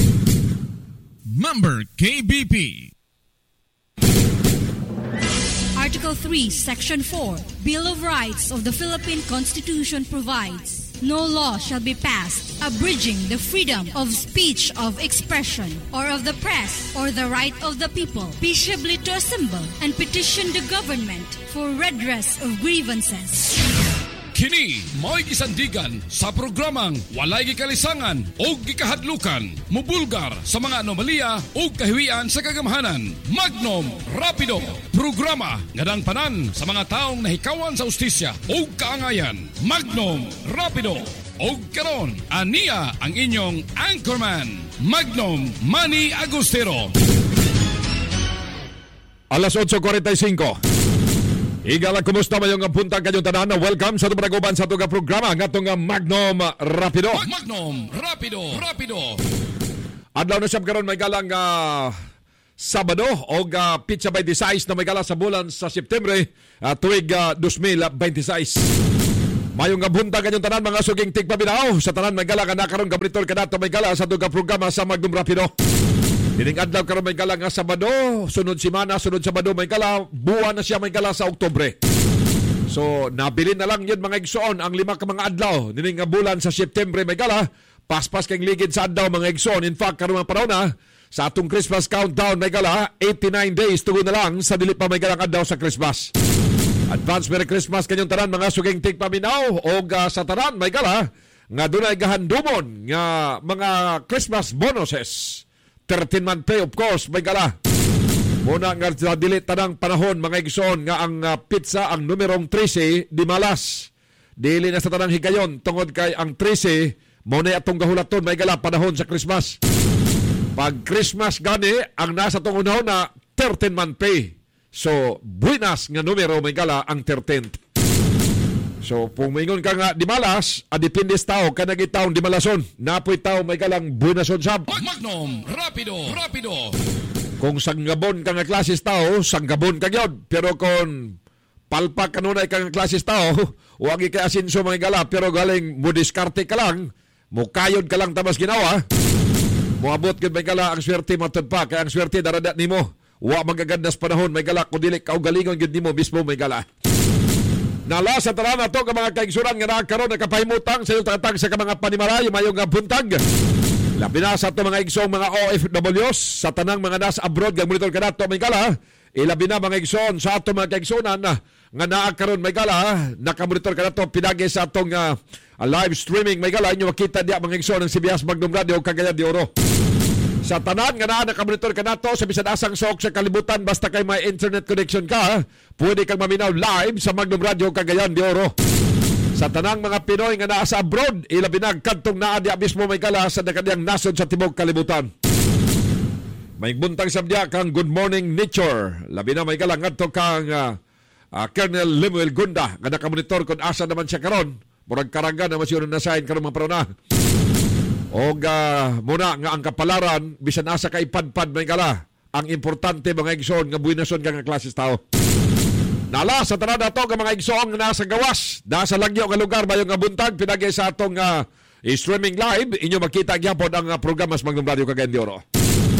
Member KBP. Article 3, Section 4, Bill of Rights of the Philippine Constitution provides, no law shall be passed abridging the freedom of speech, of expression, or of the press, or the right of the people peaceably to assemble and petition the government for redress of grievances. Kini mo'y gisandigan sa programang Walay Gikalisangan o Gikahadlukan, mubulgar sa mga anomalya o kahiwian sa kagamahanan. Magnum Rapido, programa nga dang panan sa mga taong nahikawan sa ustisya o kaangayan. Magnum Rapido. O karon, aniya ang inyong anchorman, Magnum Manny Agustero. Alas 8:45. Igala, kumusta mayong puntang kanyong tanan? Welcome sa tumanaguban sa itong programa ng itong Magnum Rapido. Magnum Rapido. Adlaw na siyam karon may galang Sabado o Pitsa 26 na may gala sa bulan sa Septembre tuig 2026. Mayong buntang kanyong tanan mga suging tigpabinaw sa tanan may gala ka na karon kabritor ka nato may gala sa itong programa sa Magnum Rapido. Dining adlaw karon may gala nga Sabado, sunod Sabado may gala, buwan na siya may gala sa Oktubre. So nabili na lang yun mga igsoon ang 5 ka mga adlaw. Dining nga bulan sa September may gala, paspas kang ligid sa adlaw mga igsoon. In fact karon mga panahon na sa atong Christmas countdown may gala, 89 days tugon na lang sa dili pa may galang adlaw sa Christmas. Advance Merry Christmas kanyong tanan mga suging tigpaminaw o sa tanan may gala nga dunay gahandumon nga mga Christmas bonuses. 13-month pay, of course, may gala. Muna nga sa dili tanang panahon, mga igsoon, nga ang pizza, ang numerong 13, di malas. Dili na sa tanang higayon, tungod kay ang 13, muna atong gahulaton, may gala, panahon sa Christmas. Pag Christmas gani, ang nasa tong unahon na 13-month pay. So, buenas nga numero, may gala, ang 13th. So, kung maingon ka nga di malas, adipindis tao, kanagi taong di malason. Napoy tao may galang buenason sab. Magnum Rapido. Kung sanggabon ka nga klasis tao, sanggabon ka gyud. Pero kung palpak kanunay ka nga klasis tao, huwag ka asinso mga gala, pero galing mo diskarte ka lang, mo kayod ka lang tabas ginawa, mo abot gyud may gala ang swerte matod pa, kaya ang swerte daradat nimo. Wa magagandas panahon may gala, kung dili kaugalingon gyud nimo mismo may gala. Nala sa tanan nato ka mga kaigsuran nga nakaroon nakapahimutang sa iyong tatag sa mga panimarayo mayong buntag. Labi na sa ito mga igsong mga OFWs sa tanang mga nasa abroad nga monitor ka nato may gala. Ilabi na mga igsoon sa ato mga kaigsunan nga nakaroon may gala. Nakamonitor ka nato pinagi sa atong live streaming may gala. Inyo makita diya mga igsoon ng CBS Magnum Radio Cagayan de Oro. Sa tanan nga nakamonitor ka nato sa bisan asang sok sa kalibutan basta kay may internet connection ka, pwede kang maminaw live sa Magnum Radio Cagayan de Oro. Sa tanang mga Pinoy nga naa sa abroad, ilabi na kadtong naa diya mismo may gala sa nakadiyang nasod sa tibok kalibutan. May buntang sabdiya kang Good Morning Nature. Labi na may gala ngadto kang Colonel Lemuel Gunda nga nakamonitor kung asa naman siya karon. Murag karanggan naman siya nasahin karon mga parona. O muna nga ang kapalaran bisan asa kay padpad may gala. Ang importante mga igsoon nga buinason ka nga klases tao. Nala sa tanan nato nga mga igsoon nga nasa gawas, nasa langyo nga lugar bayo nga buntag pinagi sa atong streaming live, inyo makita gyapon ang programa sa Magnum Radio Cagayan de Oro.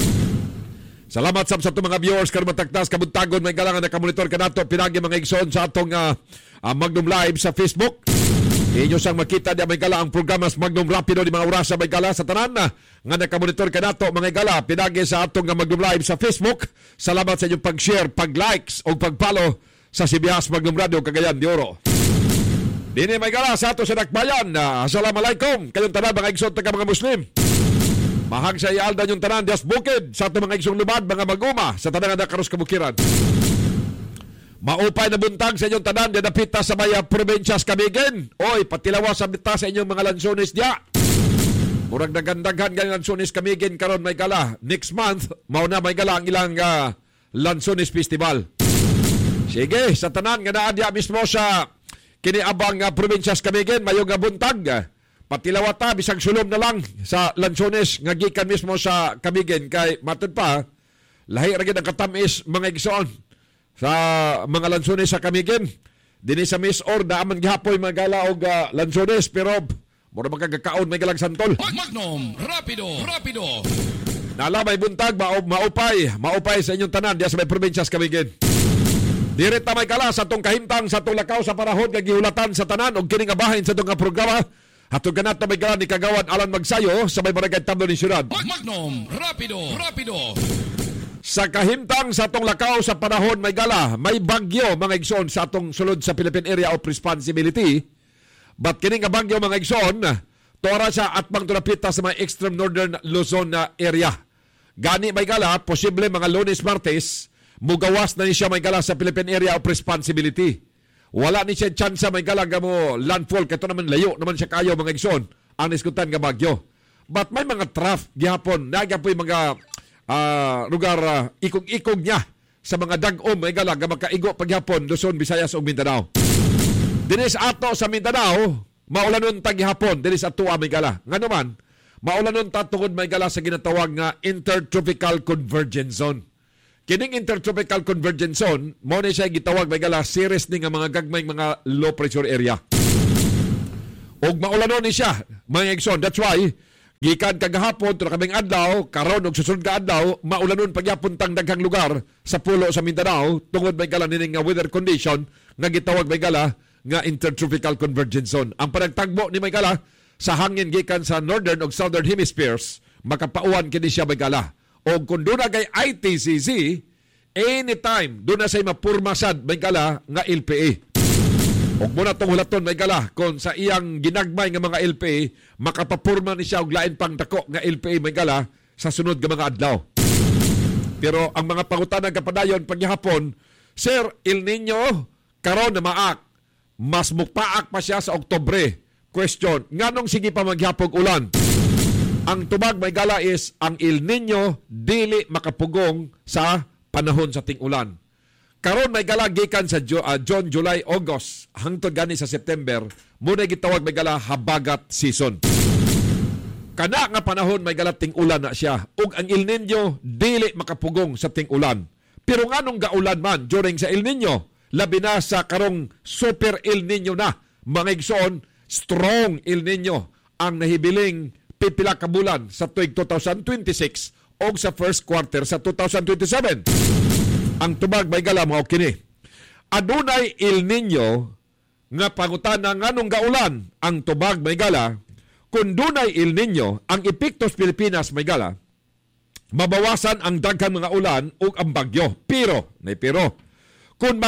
Salamat sa mga viewers karon mataktas kabuntagon may gala nga nakamonitor kanato pinagi mga igsoon sa atong Magnum Live sa Facebook. Inyo sang makita diya may gala ang programa sa Magnum Rapido di mga oras sa may gala sa tanan nga nakamonitor ka nato mga gala pinagi sa atong Magnum Live sa Facebook. Salamat sa inyong pag-share, pag-likes o pag-follow sa CBS Magnum Radio Cagayan de Oro. Dini may gala sa ato sa Dakbayan. Assalamualaikum kayong tanan mga igsoon taga mga Muslim. Mahag sa ialda yung tanan Dias Bukid sa ato mga igsoong lubad mga maguma sa tanan nga karos kabukiran. Maupay na buntag sa inyong tanan diya napita sa maya probinsyas Camiguin. Oy, patilawa sa bita sa inyong mga lansones diya. Murag nagandaghan ganyan lansones Camiguin karon may gala. Next month, mauna may gala ang ilang lansones festival. Sige, sa tanan nga naa diya mismo sa kiniabang probinsyas Camiguin, mayong buntag. Patilawa ta, bisag sulom na lang sa lansones nga gikan mismo sa Camiguin kay matod pa. lahi ra gid ang katamis mga igsoon sa mga lansones sa Camiguin. Dinhi sa Miss Or daaman gihapoy magala og lansones pero mura magkagakaon may galang santol. Magnum Rapido. Nala may buntag maupay sa inyong tanan diya sa may probinsya sa Camiguin. Direta may kala sa tong kahimtang sa tong lakaw sa panahon nga gihulatan sa tanan og kini nga bahin sa tong programa. Hatod ganat may kala ni Kagawad Alan Magsayo sa may barangay Tablo ni Syudad. Magnum Rapido. Sa kahimtang sa atong lakaw sa panahon may gala, may bagyo mga igsoon sa atong sulod sa Philippine Area of Responsibility. But kini nga bagyo mga igsoon, tuara siya at pangtulapita sa mga extreme northern Luzon na area. Gani may gala, posible mga Lunes, Martes, mugawas na ni siya may gala sa Philippine Area of Responsibility. Wala ni siya chance may gala nga mo landfall, kato naman layo naman siya kayo mga igsoon, ang iskutan nga bagyo. But may mga trough gihapon, nagyapoy mga lugar ikog-ikog niya sa mga dag-om may gala nga makaigo paghapon Luzon, Visayas ug Mindanao. Dinis ato sa Mindanao maulanon ta gihapon dinis ato may gala. Nga naman maulanon ta tungod may gala sa ginatawag nga Intertropical Convergence Zone. Kining Intertropical Convergence Zone mao ni siya gitawag may gala series ni nga mga gagmay mga low pressure area. Og maulanon ni siya mga igsoon. That's why gikan kagahapon tulo kaming adlaw karon og susunod ka adlaw maulanon pagyapon tang daghang lugar sa pulo sa Mindanao tungod may gala nining nga weather condition nga gitawag may gala nga Intertropical Convergence Zone. Ang panagtagbo ni may gala sa hangin gikan sa northern ug southern hemispheres makapauwan kini siya may gala. Og kun duna kay ITCZ anytime duna say mapurmasad may gala nga LPA. Og muna itong hulaton may gala kung sa iyang ginagmay nga mga LPA, makapapurma ni siya og lain pang dako nga LPA may gala sa sunod nga mga adlaw. Pero ang mga pangutanan kapadayon paghapon, Sir, El Nino, karon na maak, mas mukpaak pa siya sa Oktubre. Question, nganong sige pa maghapog ulan? Ang tubag may gala is, ang El Nino dili makapugong sa panahon sa ting-ulan. Karon may gala gikan sa June, July, August hangtod gani sa September muna gitawag may gala habagat season. Kana nga panahon may gala ting-ulan na siya ug ang El Nino dili makapugong sa ting-ulan. Pero nganong gaulan man during sa El Nino labi na sa karong super El Nino na mga igsoon strong El Nino ang nahibiling pipila ka bulan sa tuig 2026 o sa first quarter sa 2027. Ang tubag may gala mao kini. Adunay El Nino nga pangutana nganong gaulan ang tubag may gala. Kung dunay El Nino ang epekto sa Pilipinas may gala, mabawasan ang daghang mga ulan ug ang bagyo. Pero kung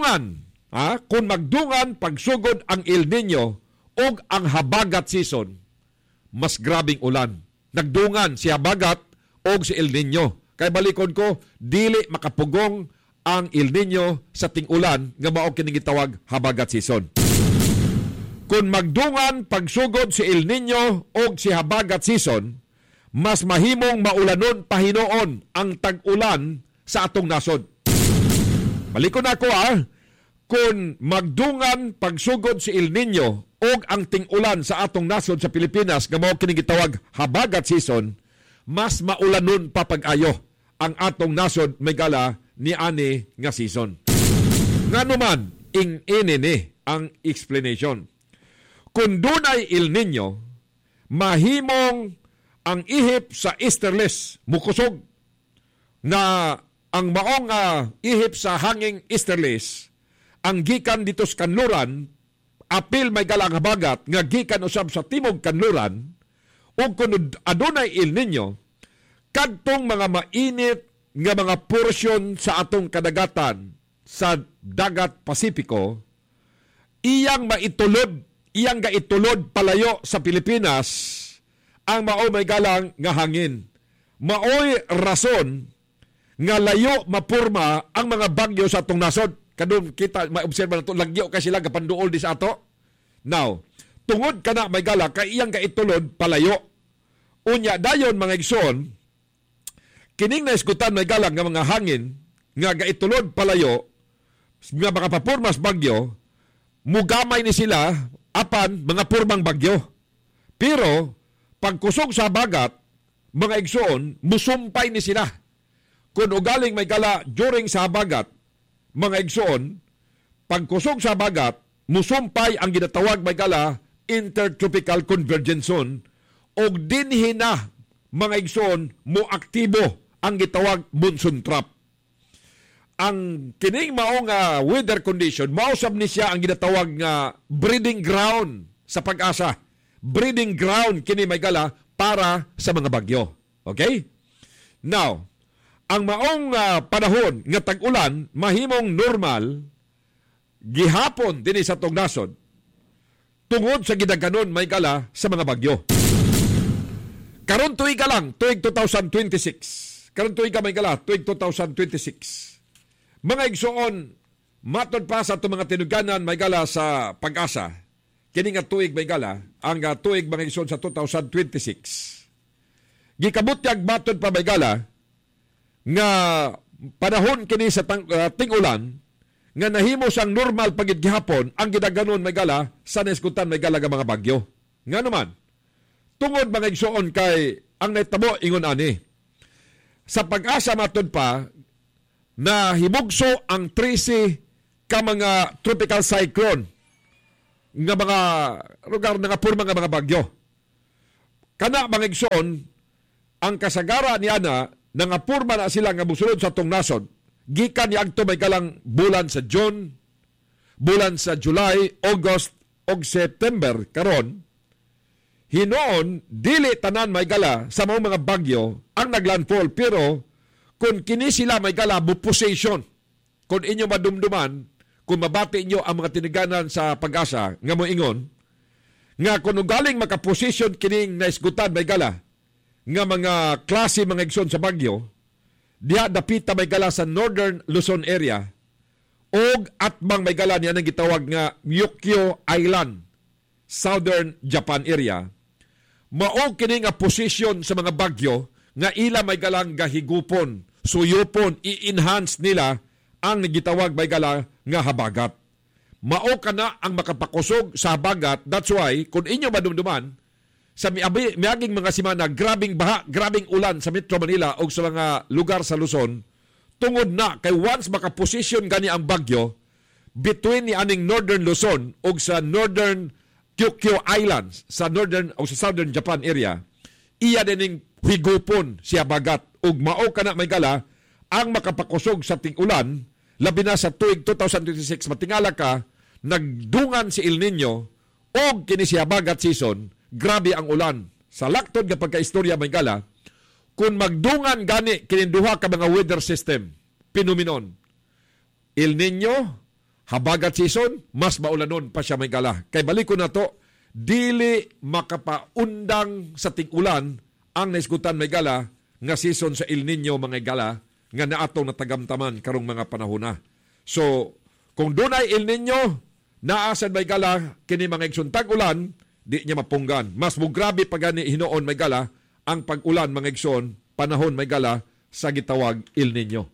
magdungan pagsugod ang El Nino ug ang habagat season, mas grabing ulan. Nagdungan si habagat ug si El Nino. Kay balikon ko, dili makapugong ang El Nino sa ting-ulan nga mao kining gitawag habagat season. Kung magdungan pagsugod si El Nino o si habagat season, mas mahimong maulanon pahinoon ang tag-ulan sa atong nasod. Balikon ako kung magdungan pagsugod si El Nino o ang ting-ulan sa atong nasod sa Pilipinas nga mao kining gitawag habagat season, mas maulanon pa pag-ayo ang atong nasod may gala ni ani nga season. Nga naman, ini ang explanation. Kung dunay El Nino, mahimong ang ihip sa easterlies mukusog na ang maong ihip sa hanging easterlies ang gikan dito sa kanluran, apil may galang habagat nga gikan usab sa timog kanluran, o kung adunay El Nino, kadtong mga mainit nga mga porsyon sa atong kadagatan sa dagat Pasipiko, iyang gaitulod palayo sa Pilipinas ang mao may galang nga hangin. Maoy rason nga layo mapurma ang mga bagyo sa atong nasod. Kadum kita maobserba nato lagyo kay sila gapanduol di sa ato. Now, tungod kana may gala kay iyang gaitulod palayo. Unya dayon mga igsoon, kining naisgutan may galang nga mga hangin nga gaitulod palayo nga makapapurmas bagyo, mugamay ni sila apan mga purmang bagyo. Pero pagkusog sa bagat, mga igsoon, musumpay ni sila. kung ugaling may gala during sa habagat, mga igsoon, pagkusog sa habagat, musumpay ang ginatawag may gala intertropical convergence zone o dinhi na mga igsoon mo aktibo ang gitawag monsoon trap. Ang kining mao nga weather condition, mausab ni siya ang ginatawag nga breeding ground sa Pag-asa. Breeding ground kini may gala para sa mga bagyo. Okay? Now, ang maong panahon nga tag-ulan mahimong normal gihapon dinhi sa tong nasod tungod sa gidaganon may gala sa mga bagyo. Karon tuig ka lang, tuig 2026. Karon tuig ka may gala, tuig 2026. Mga igsoon, matod pa sa itong mga tinuganan may gala sa Pag-asa, kini nga tuig may gala, ang tuig mga igsoon sa 2026. Gikabutyag matod pa may gala, nga panahon kini sa ting-ulan, nga nahimo sang normal pagid gihapon, ang gidaganon may gala, sa neskutan may gala nga mga bagyo. Nga naman, tungod mga igsoon kay, ang naitabo ingon ani, sa Pag-asa matod pa, na himugso ang 13 ka mga tropical cyclone nga mga lugar nga puro mga bagyo. Kana mga igsoon, ang kasagara niya na nangapurma na sila nga musulod sa tong nasod, gikan ni agto may galang bulan sa June, bulan sa July, August, og September karon, hinoon dili tanan may gala sa mga bagyo ang naglandfall, pero kung kini sila may gala position, kung inyo madumduman, kung mabati inyo ang mga tiniganan sa Pag-asa, nga mo ingon, nga kung galing makaposisyon kining naisgutan may gala, nga mga klase mga igsoon sa bagyo, diha dapita may gala sa Northern Luzon area, og atbang may gala niya nang gitawag nga Ryukyu Island, Southern Japan area, mao kini nga posisyon sa mga bagyo, nga ila may galang gahigupon, suyupon, i-enhance nila ang nagitawag may gala nga habagat. Mao kana ang makapakusog sa habagat. That's why, kung inyo madumduman, sa miaging mga simana, grabing baha, grabing ulan sa Metro Manila o sa mga lugar sa Luzon, tungod na kay once makaposisyon gani ang bagyo between ni aning Northern Luzon o sa Northern Ryukyu Islands, sa Northern o sa Southern Japan area, iya dining higupon siya bagat ug mao kana may gala ang makapakusog sa ting-ulan, labi na sa tuig 2026. Matingala ka, nagdungan si El Nino o kini siya bagat season, grabe ang ulan. Sa laktod nga pagkaistorya may gala, kung magdungan gani kininduha ka mga weather system, pinuminon, El Nino, habagat season, mas maulanon pa siya may gala. Kay balik ko na to, dili makapaundang sa ting-ulan ang naisgutan may gala nga season sa El Nino mga gala nga naatong natagamtaman karong mga panahon na. So, kung doon ay El Nino, naasan may gala, kini mga igsuntag ulan, di niya mapunggan. Mas mugrabe pa gani hinoon may gala, ang pag-ulan mga igsoon, panahon may gala, sa gitawag El Nino.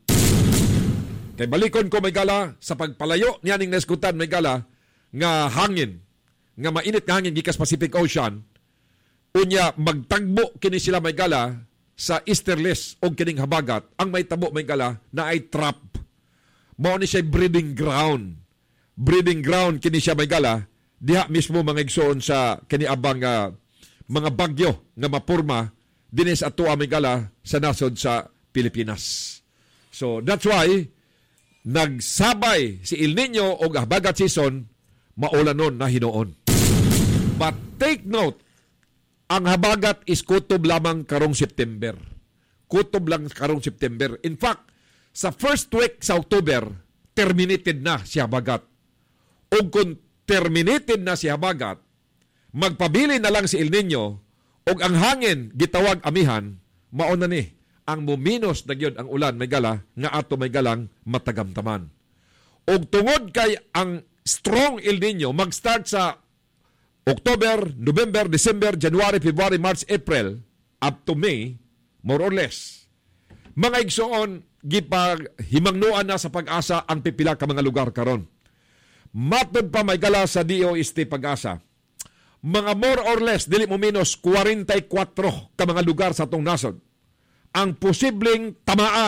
Kay balikon ko may gala, sa pagpalayo niya ning naisgutan may gala, nga hangin, nga mainit nga hangin gikas Pacific Ocean, unya magtagbo kini sila may gala sa easterlies o kining habagat, ang may tabo may gala na ay trap. Mao ni siya breeding ground. Breeding ground kini siya may gala, diha mismo mga igsoon sa kiniabang mga bagyo nga mapurma dinis atua may gala sa nasod sa Pilipinas. So that's why nagsabay si El Nino o habagat season, maulanon na hinoon. But take note, ang habagat is kutob lamang karong September. Kutob lang karong September. In fact, sa first week sa October, terminated na si habagat. O kung terminated na si habagat, magpabili na lang si El Nino o ang hangin gitawag amihan, mauna ni ang muminos na gyud ang ulan may gala nga ato may galang matagamtaman. O tungod kay ang strong El Nino mag-start sa October, November, December, January, February, March, April, up to May, more or less. Mga igsoon, himangnuan na sa Pag-asa ang pipila ka mga lugar karon. Matod pa may gala sa DOST Pag-asa. Mga more or less, dili mo minus, 44 ka mga lugar sa atong nasod. Ang posibleng tamaan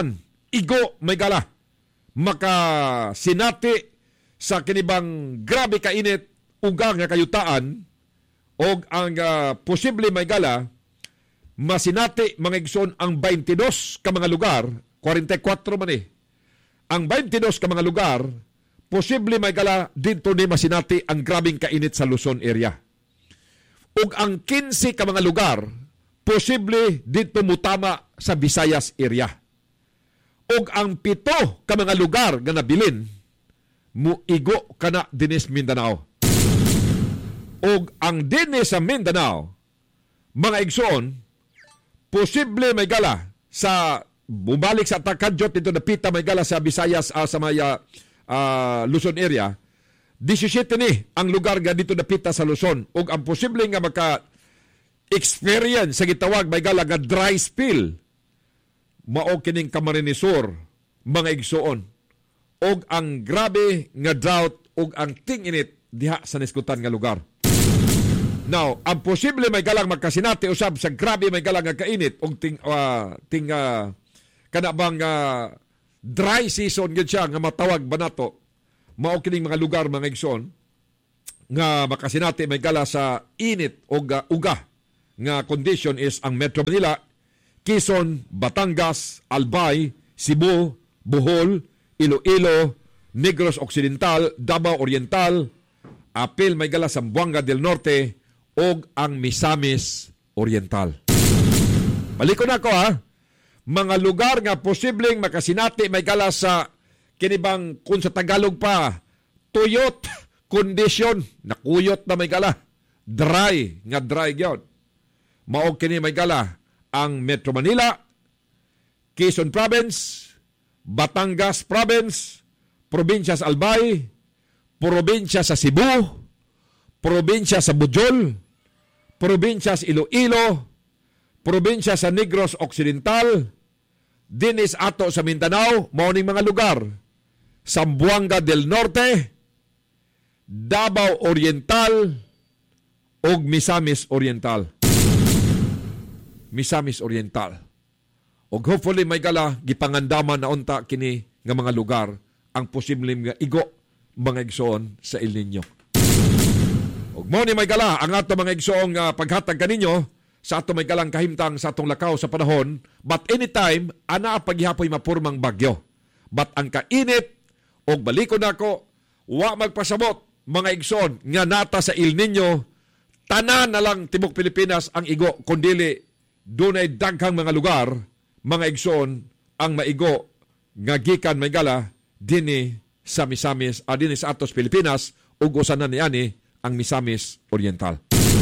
igo may gala makasinati sa kinibang grabe kainit ugang nga kayutaan og ang posible may gala masinati mga igsoon ang 22 ka mga lugar, 44 man ang 22 ka mga lugar posible may gala dito ni masinati ang grabing kainit sa Luzon area. Ug ang 15 ka mga lugar posible dito mutama sa Visayas area. Ug ang 7 ka mga lugar nga nabilin muigo kana dinis Mindanao. Ug ang dinis sa Mindanao mga igsoon posible may gala sa bumalik sa Takadyot dito napita may gala sa Visayas sa maya Luzon area. 17 ni ang lugar nga dito napita sa Luzon ug ang posible nga maka-experience sa gitawag may gala nga dry spill mao kining Camarines Sur mga igsoon ug ang grabe nga drought ug ang ting-init diha sa niskutan nga lugar. Now, ang posible may galang magkasinati usab sa grabe may galang nga kainit ug kanabang dry season gyud siya nga matawag ba nato mao kining mga lugar mga igsoon nga makasinati may gala sa init o uga nga condition is ang Metro Manila, Quezon, Batangas, Albay, Cebu, Bohol, Iloilo, Negros Occidental, Davao Oriental, Apil may gala sa Zamboanga del Norte o ang Misamis Oriental. Balik ko na ko mga lugar nga posibleng makasinati may gala sa kinibang kung sa Tagalog pa, tuyot condition, nakuyot na may gala, dry gyud. Mao kini may gala ang Metro Manila, Quezon Province, Batangas Province, Probinsya sa Albay, Probinsya sa Cebu, Probinsya sa Bohol, Probinsya sa Iloilo, Probinsya sa Negros Occidental, dinis ato sa Mindanao, mao ning mga lugar. Zamboanga del Norte, Davao Oriental, ug Misamis Oriental. Misamis Oriental. Ug hopefully may gala gipangandaman na unta kini nga mga lugar ang posibleng nga igo mga igsoon sa El Nino. Ug mo ni may gala ang ato mga igsoong paghatag kaninyo sa ato may galang kahimtang sa atong lakaw sa panahon, but anytime ana paghihapoy mapurmang bagyo. But ang kainit og balikon nako wa magpasabot mga igsoon nga nata sa El Nino tanan na lang tibok Pilipinas ang igo kundili dunay daghang mga lugar mga igsoon ang maigo nga gikan may gala dinhi sa Misamis dinhi sa atos Pilipinas ug usanan niani ang Misamis Oriental.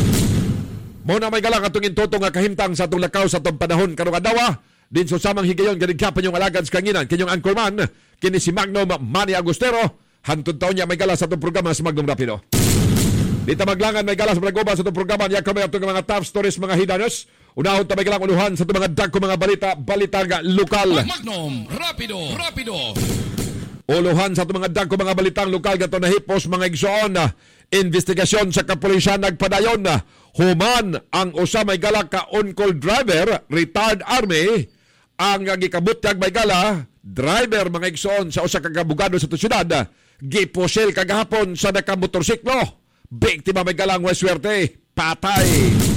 Mao na may gala katong intoto nga kahimtang sa atong lakaw sa atong panahon karong adlaw din sa samang higayon ganigkapan yung alagad sa kanginan kinyong anchorman kini si Magnum Manny Agustero hantod taon niya may gala sa itong programa sa Magnum Rapido. Dito maglangan may gala sa pag-uba sa itong programa niya kami itong mga top stories mga hidanos. Unahon ta may galang uluhan sa itong mga dagko mga balita nga lokal. Magnum Rapido. Uluhan sa itong mga dagko mga balitang lokal gato na hipos mga igsoon investigasyon sa kapulisan nagpadayon human ang usa may gala ka on-call driver retired army ang gikabutyag may gala driver mga igsoon sa usa ka kabugado sa syudad giposel kagahapon sa nakamotorsiklo biktima may galang waswerte patay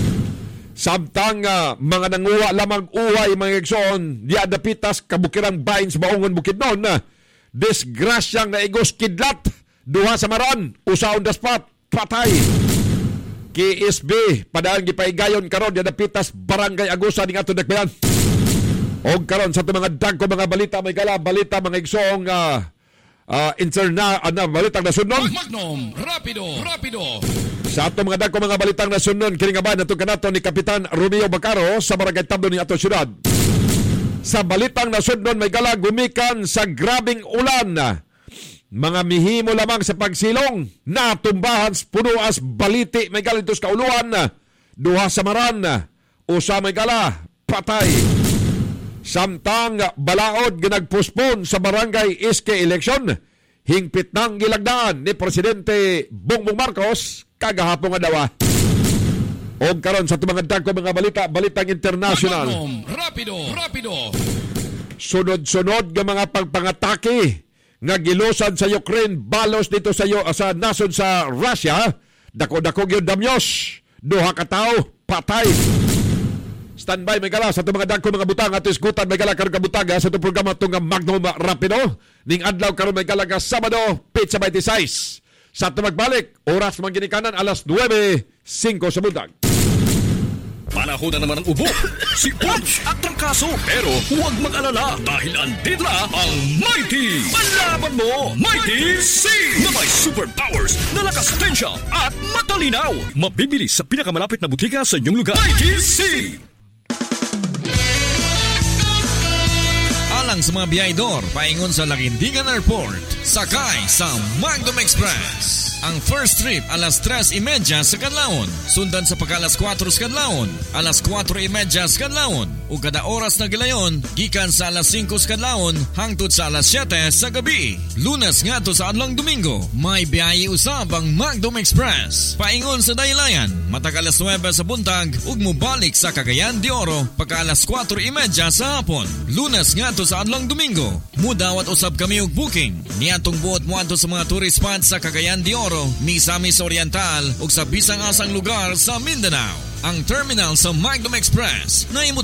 samtang mga nanguwa lamang uway mga igsoon diya dapitas kabukirang bahin sa Baongon Bukidnon disgrasyang naigos kidlat duha sa maran usa on the spot patay KSB padaan gipaigayon karon diya dapitas Barangay Agusa ning ato dakbayan. Og karon sa mga dagko mga balita may gala balita mga igsoong balitang nasunod. Magnum Rapido. Sa ato mga dagko mga balitang nasunod kini nga ba natong kanato ni Kapitan Romeo Bacaro sa Barangay Tablo ni ato syudad. Sa balitang nasunod may gala gumikan sa grabing ulan. Mga mihimo lamang sa pagsilong natumbahan puno as baliti may gala ditos kauluan duha sa maran usa may gala patay. Samtang balaod ginagpospon sa barangay SK election, hingpit nang gilagdaan ni Presidente Bongbong Marcos kagahapon nga dawa. Og karon sa tumangad ko mga balitang international. Rapido. sunod-sunod nga mga pagpangatake nga gilusan sa Ukraine balos dito sa nasod sa Russia. Dako-dako gyud damyos. 2 ka tawo patay. Standby may gala sa itong mga dagko mga butang at isgutan may gala karon kabutaga sa itong programa itong Magno Rapido. Ning adlaw karon may gala ka Sabado, Pizza 26. Sa itong magbalik, oras mga ginikanan, alas 9:05 sa buntag. Panahon na naman ang ubo, sipon at trangkaso. Pero huwag mag-alala dahil andito na ang Mighty. Palaban mo, Mighty C! Na may superpowers na lakas tensya at matalinaw. Mabibili sa pinakamalapit na butika sa inyong lugar. Mighty C! Alang sa mga biyahedor, paingon sa Laguindingan Airport, sakay sa Magnum Express. Ang first trip alas 3:30 sa kadlawon, sundan sa pagka-alas 4 sa kadlawon, alas 4:30 sa kadlawon, ug kada oras na gilayon gikan sa alas 5 sa kadlawon hangtod sa alas 7 sa gabi. Lunes ngadto sa adlong Domingo, may biyahe usab ang Magnum Express. Paingon sa daylayan, matag alas 9 sa buntag ug mobalik sa Cagayan de Oro pagka alas 4:30 sa hapon. Lunes ngadto sa adlong Domingo, mudawat usab kami og booking niadtong buot moadto sa mga tourist spots sa Cagayan de Oro, Misamis Oriental ug sa bisang asang lugar sa Mindanao. Ang terminal sa Magnum Express na